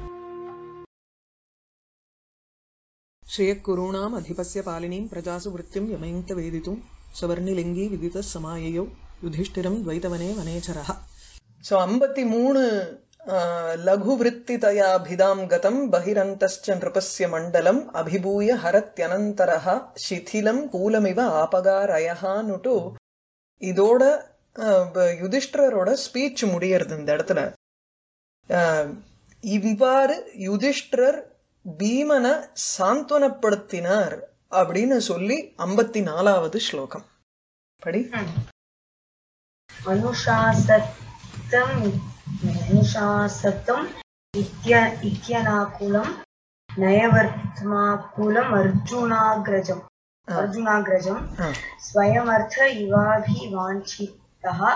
ஸ்ரீயக்குருணாம் அதிபஸ்ய பாலினீம் பிரஜாசு விருத்திம் யமயந்த வேதித்தும் சவர்ணிலிங்கி விதித சமாயையோ யுதிஷ்டிரம் துவைதவனே வனேச்சரஹ. சோ 53 லகுவிருத்திதயா பிதாம் கதம் பகிரந்தஸ்ச நிருபஸ்ய மண்டலம் அபிபூய ஹரத்யனந்தரஹ சிதிலம் கூலமிவ ஆபகாரயஹான்னுட்டு இதோட யுதிஷ்டிரரோட ஸ்பீச் முடியறது இந்த இடத்துல. இவ்வாறு யுதிஷ்டிரர் பீமனை சாந்த்வனப்படுத்தினார் அப்படின்னு சொல்லி 54வது ஸ்லோகம் படி. अनुशासतम् इत्यनाकुलं नयवर्त्माकुलम् अर्जुनाग्रजम् स्वयमर्थ इवाभिवाञ्छितः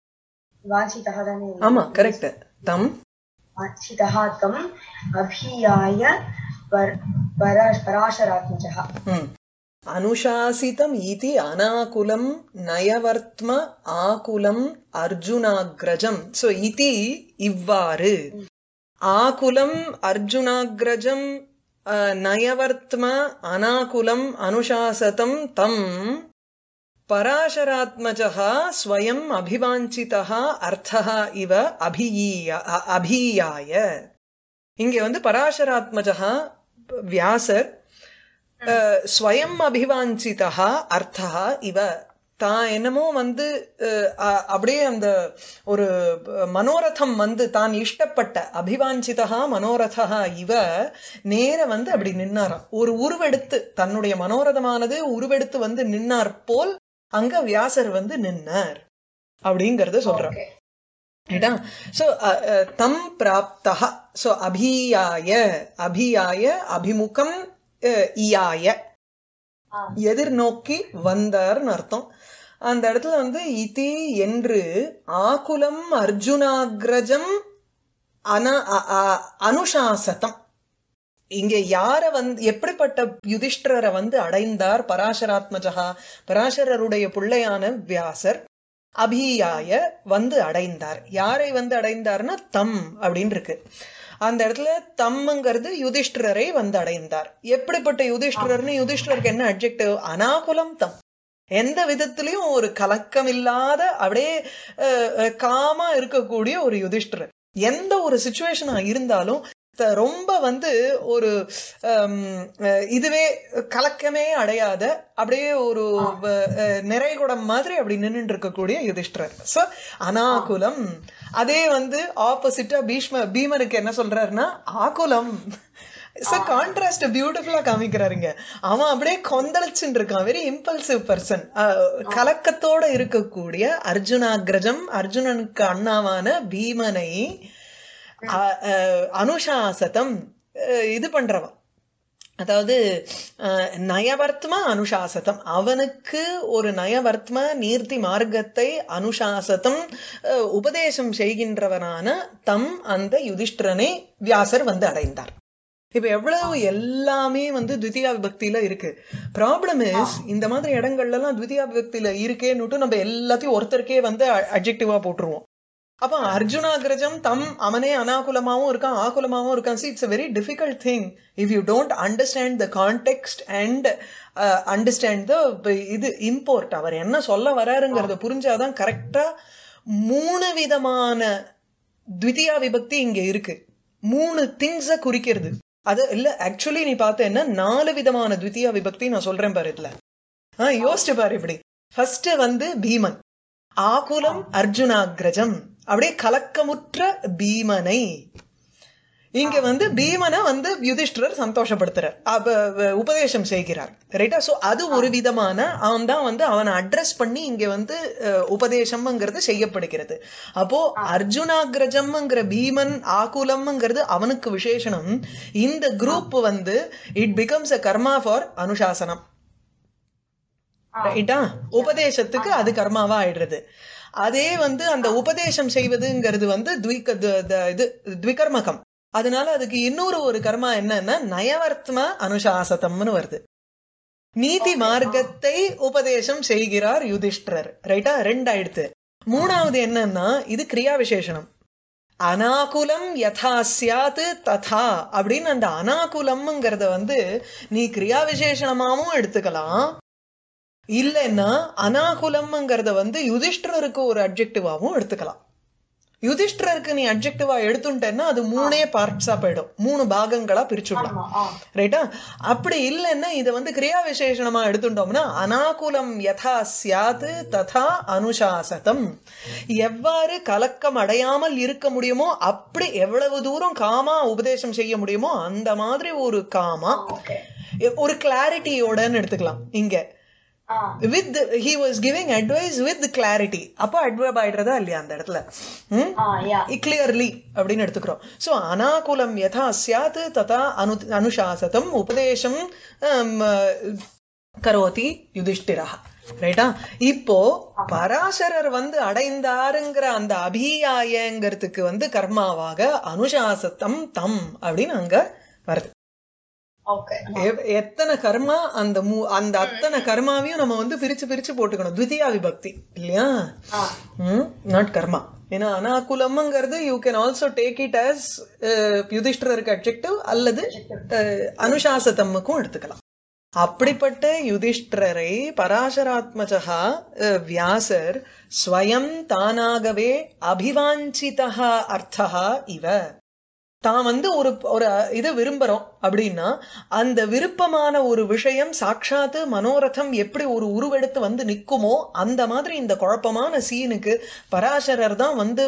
ஆமா கரெக்ட். தம் वाञ्छितः तम् अभियाय पराशरात्मजः. அனுசாசிதம் இதி அனாகுலம் நயவர்த்ம ஆகுலம் அர்ஜுனாக்ரஜம். சோ இதி இவ்வாறு, ஆகுலம் அர்ஜுனாக்ரஜம் நயவர்த்ம அனாகுலம் அனுசாசதம் தம் பராசராத்மஜः ஸ்வயம் அபிவாஞ்சிதः அர்த்தः இவ அபியாய. இங்க பராசராத்மஜः வியாசர் ஸ்வயம் அபிவாஞ்சிதா அர்த்தா இவ தான் என்னமோ அப்படியே அந்த ஒரு மனோரதம் தான் இஷ்டப்பட்ட அபிவாஞ்சிதா மனோரதா இவ நேர அப்படி நின்னாராம். ஒரு உருவெடுத்து தன்னுடைய மனோரதமானது உருவெடுத்து நின்னார் போல் அங்க வியாசர் நின்னார் அப்படிங்கறத சொல்றார். சோ தம் பிராப்தா. சோ அபியாய அபிமுகம் இயாய எதிர்நோக்கி வந்தார்னு அர்த்தம். அந்த இடத்துல வந்து இதி என்று ஆகுலம் அர்ஜுனாகிரஜம் அனுசாசதம். இங்க யார வந்து எப்படிப்பட்ட யுதிஷ்டரை வந்து அடைந்தார் பராசராத்மஜா, பராசரருடைய பிள்ளையான வியாசர் அபியாய வந்து அடைந்தார். யாரை வந்து அடைந்தார்னா தம் அப்படின்னு இருக்கு. அந்த இடத்துல தம்ங்கிறது யுதிஷ்டரை வந்து அடைந்தார். எப்படிப்பட்ட யுதிஷ்டர்னு, யுதிஷ்டருக்கு என்ன அட்ஜெக்டிவ்? அனாகுலம் தம். எந்த விதத்திலையும் ஒரு கலக்கம் இல்லாத அப்படியே காமா இருக்கக்கூடிய ஒரு யுதிஷ்டர். எந்த ஒரு சிச்சுவேஷனா இருந்தாலும் ரொம்ப வந்து ஒரு இதுவே கலக்கமே அடையாத அப்படியே ஒரு நிறைகுடம் மாதிரி அப்படி நின்று இருக்கக்கூடிய யுதிஷ்டர். சோ அனாகுலம். அதே வந்து ஆப்போசிட்டா பீமனுக்கு என்ன சொல்றாருன்னா ஆகுலம். கான்ட்ராஸ்ட் பியூட்டிஃபுல்லா காமிக்கிறாருங்க. அவன் அப்படியே கொந்தளிச்சுட்டு இருக்கான், வெரி இம்பல்சிவ் பர்சன். கலக்கத்தோட இருக்கக்கூடிய அர்ஜுனாகிரஜம், அர்ஜுனனுக்கு அண்ணாவான பீமனை அனுசாசதம் இது பண்றவன், அதாவது நயவர்த்ம அனுசாசதம், அவனுக்கு ஒரு நயவர்த்ம நீர்த்தி மார்க்கத்தை அனுசாசதம் உபதேசம் செய்கின்றவனான தம் அந்த யுதிஷ்டரனை வியாசர் வந்து அடைந்தார். இப்ப எவ்வளவு எல்லாமே வந்து த்விதியா விபக்தியில இருக்கு. ப்ராப்ளம் இஸ் இந்த மாதிரி இடங்கள்ல எல்லாம் த்விதியா விபக்தியில இருக்கேன்னுட்டு நம்ம எல்லாத்தையும் ஒருத்தருக்கே வந்து அட்ஜெக்டிவா போட்டுருவோம். அப்ப அர்ஜுனாகிரஜம் தம், அவனே அனாகுலமாவும் இருக்கான் ஆகுலமாவும் இருக்கான். See, it's a very difficult thing if you don't understand the context and understand the இது import. அவர் என்ன சொல்ல வராருங்கிறத புரிஞ்சாதான் கரெக்டா 3 விதமான த்விதியா விபக்தி இங்க இருக்கு. 3 திங்ஸ குறிக்கிறது. அது இல்ல, ஆக்சுவலி நீ பார்த்தேன்னா 4 விதமான த்விதியா விபக்தி நான் சொல்றேன் பாரு. இதுல யோசிச்சு பாரு. இப்படி ஃபர்ஸ்ட் வந்து பீமன், ஆகுலம் அர்ஜுனாகிரஜம், அப்படியே கலக்கமுற்ற பீமனை. இங்க வந்து பீமனை வந்து யுதிஷ்டர் சந்தோஷப்படுத்துறார், உபதேசம் செய்கிறார். ரைட்டா? சோ அது ஒரு விதமான அவன் தான் வந்து அவனை அட்ரஸ் பண்ணி இங்க வந்து உபதேசம்ங்கிறது செய்யப்படுகிறது. அப்போ அர்ஜுனாகிரஜம்ங்கிற பீமன், ஆகுலம்ங்கிறது அவனுக்கு விசேஷனம். இந்த குரூப் வந்து it becomes a karma for அனுசாசனம். ரைட்டா? உபதேசத்துக்கு அது கர்மாவா ஆயிடுறது. அதே வந்து அந்த உபதேசம் செய்வதுங்கிறது வந்து த்விகர்மகம். அதனால அதுக்கு இன்னொரு ஒரு கர்மா என்னன்னா நயவர்த்ம அனுசாசதம்னு வருது. நீதி மார்க்கத்தை உபதேசம் செய்கிறார் யுதிஷ்டர். ரைட்டா? 2 ஆயிடுத்து. 3வது என்னன்னா இது கிரியா விசேஷனம். அனாகுலம் யதா ஸ்யாத் ததா அப்படின்னு அந்த அனாகுலம்ங்கிறத வந்து நீ கிரியா விசேஷனமாவும் எடுத்துக்கலாம், இல்லைன்னா அனாகுலம்ங்கிறத வந்து யுதிஷ்டருக்கு ஒரு அட்ஜெக்டிவாவும் எடுத்துக்கலாம். யுதிஷ்டருக்கு நீ அட்ஜெக்டிவா எடுத்துட்டேன்னா அது 3 பார்ட்ஸா போயிடும், 3 பாகங்களா பிரிச்சுடலாம். ரைட்டா? அப்படி இல்லைன்னா இதை வந்து கிரியா விசேஷனமா எடுத்துட்டோம்னா அனாகுலம் யதா ஸ்யாத் ததா அனுசாசதம். எவ்வாறு கலக்கம் அடையாமல் இருக்க முடியுமோ அப்படி எவ்வளவு தூரம் காமா உபதேசம் செய்ய முடியுமோ அந்த மாதிரி ஒரு காமா ஒரு கிளாரிட்டியோடன்னு எடுத்துக்கலாம். இங்க with he was giving advice with clarity. அப்ப adverb ஆயிடுறதா இல்லையா அந்த இடத்துல? clearly அப்படின்னு எடுத்துக்கிறோம். சோ அனாகுலம் யதா ஸ்யாத் ததா அனுசாசதம் உபதேசம் கரோதி யுதிஷ்டிரஹ. ரைட்டா? இப்போ பராசரர் வந்து அடைந்தாருங்கிற அந்த அபியாயங்கிறதுக்கு வந்து கர்மாவாக அனுசாசதம் தம் அப்படின்னு அங்க வருது. எத்தனை கர்மா அந்த அத்தனை கர்மாவையும் நம்ம வந்து பிரிச்சு பிரிச்சு போட்டுக்கணும். த்விதியா விபக்தி இல்லையா? நாட் கர்மா. ஏன்னா அனாகுலம்ங்கிறது you can also take it as யுதிஷ்டருக்கு adjective அல்லது அனுசாசதம்முக்கும் எடுத்துக்கலாம். அப்படிப்பட்ட யுதிஷ்டரை பராசராத்மஜா வியாசர் ஸ்வயம் தானாகவே அபிவாஞ்சிதா அர்த்தா இவ. தான் வந்து ஒரு இது விரும்புறோம் அப்படின்னா அந்த விருப்பமான ஒரு விஷயம் சாட்சாத்து மனோரதம் எப்படி ஒரு உருவெடுத்து வந்து நிக்குமோ அந்த மாதிரி இந்த குழப்பமான சீனுக்கு பராசரர் தான் வந்து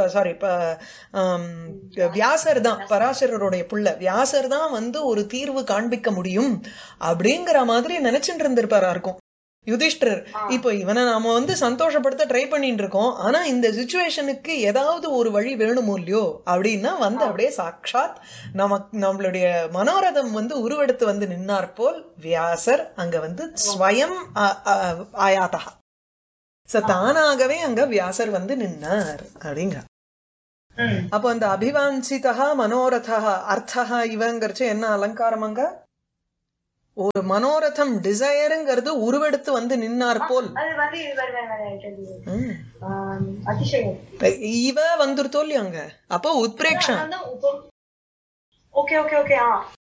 வியாசர் தான், பராசரருடைய புள்ள வியாசர் தான் வந்து ஒரு தீர்வு காண்பிக்க முடியும் அப்படிங்கிற மாதிரி நினைச்சுட்டு இருந்திருப்பாரா இருக்கும். யுதிஷ்டர் இப்போ இவனை நாம வந்து சந்தோஷப்படுத்த ட்ரை பண்ணிட்டு இருக்கோம், ஆனா இந்த சிச்சுவேஷனுக்கு ஏதாவது ஒரு வழி வேணுமோ இல்லையோ அப்படின்னா வந்து அப்படியே சாட்சாத் நம்மளுடைய மனோரதம் வந்து உருவெடுத்து வந்து நின்னார் போல் வியாசர் அங்க வந்து ஸ்வயம் ஆயாதா, தானாகவே அங்க வியாசர் வந்து நின்னார் அப்படிங்க. அப்போ அந்த அபிவாஞ்சிதா மனோரதா அர்த்தா இவங்கிறச்சு என்ன அலங்காரம்? அங்க ஒரு மனோரதம் டிசையருங்கிறது உருவெடுத்து வந்து நின்னார் போல் இவ வந்துருத்தோ இல்லையா அங்க. அப்போ உத்பிரேக்ஷம்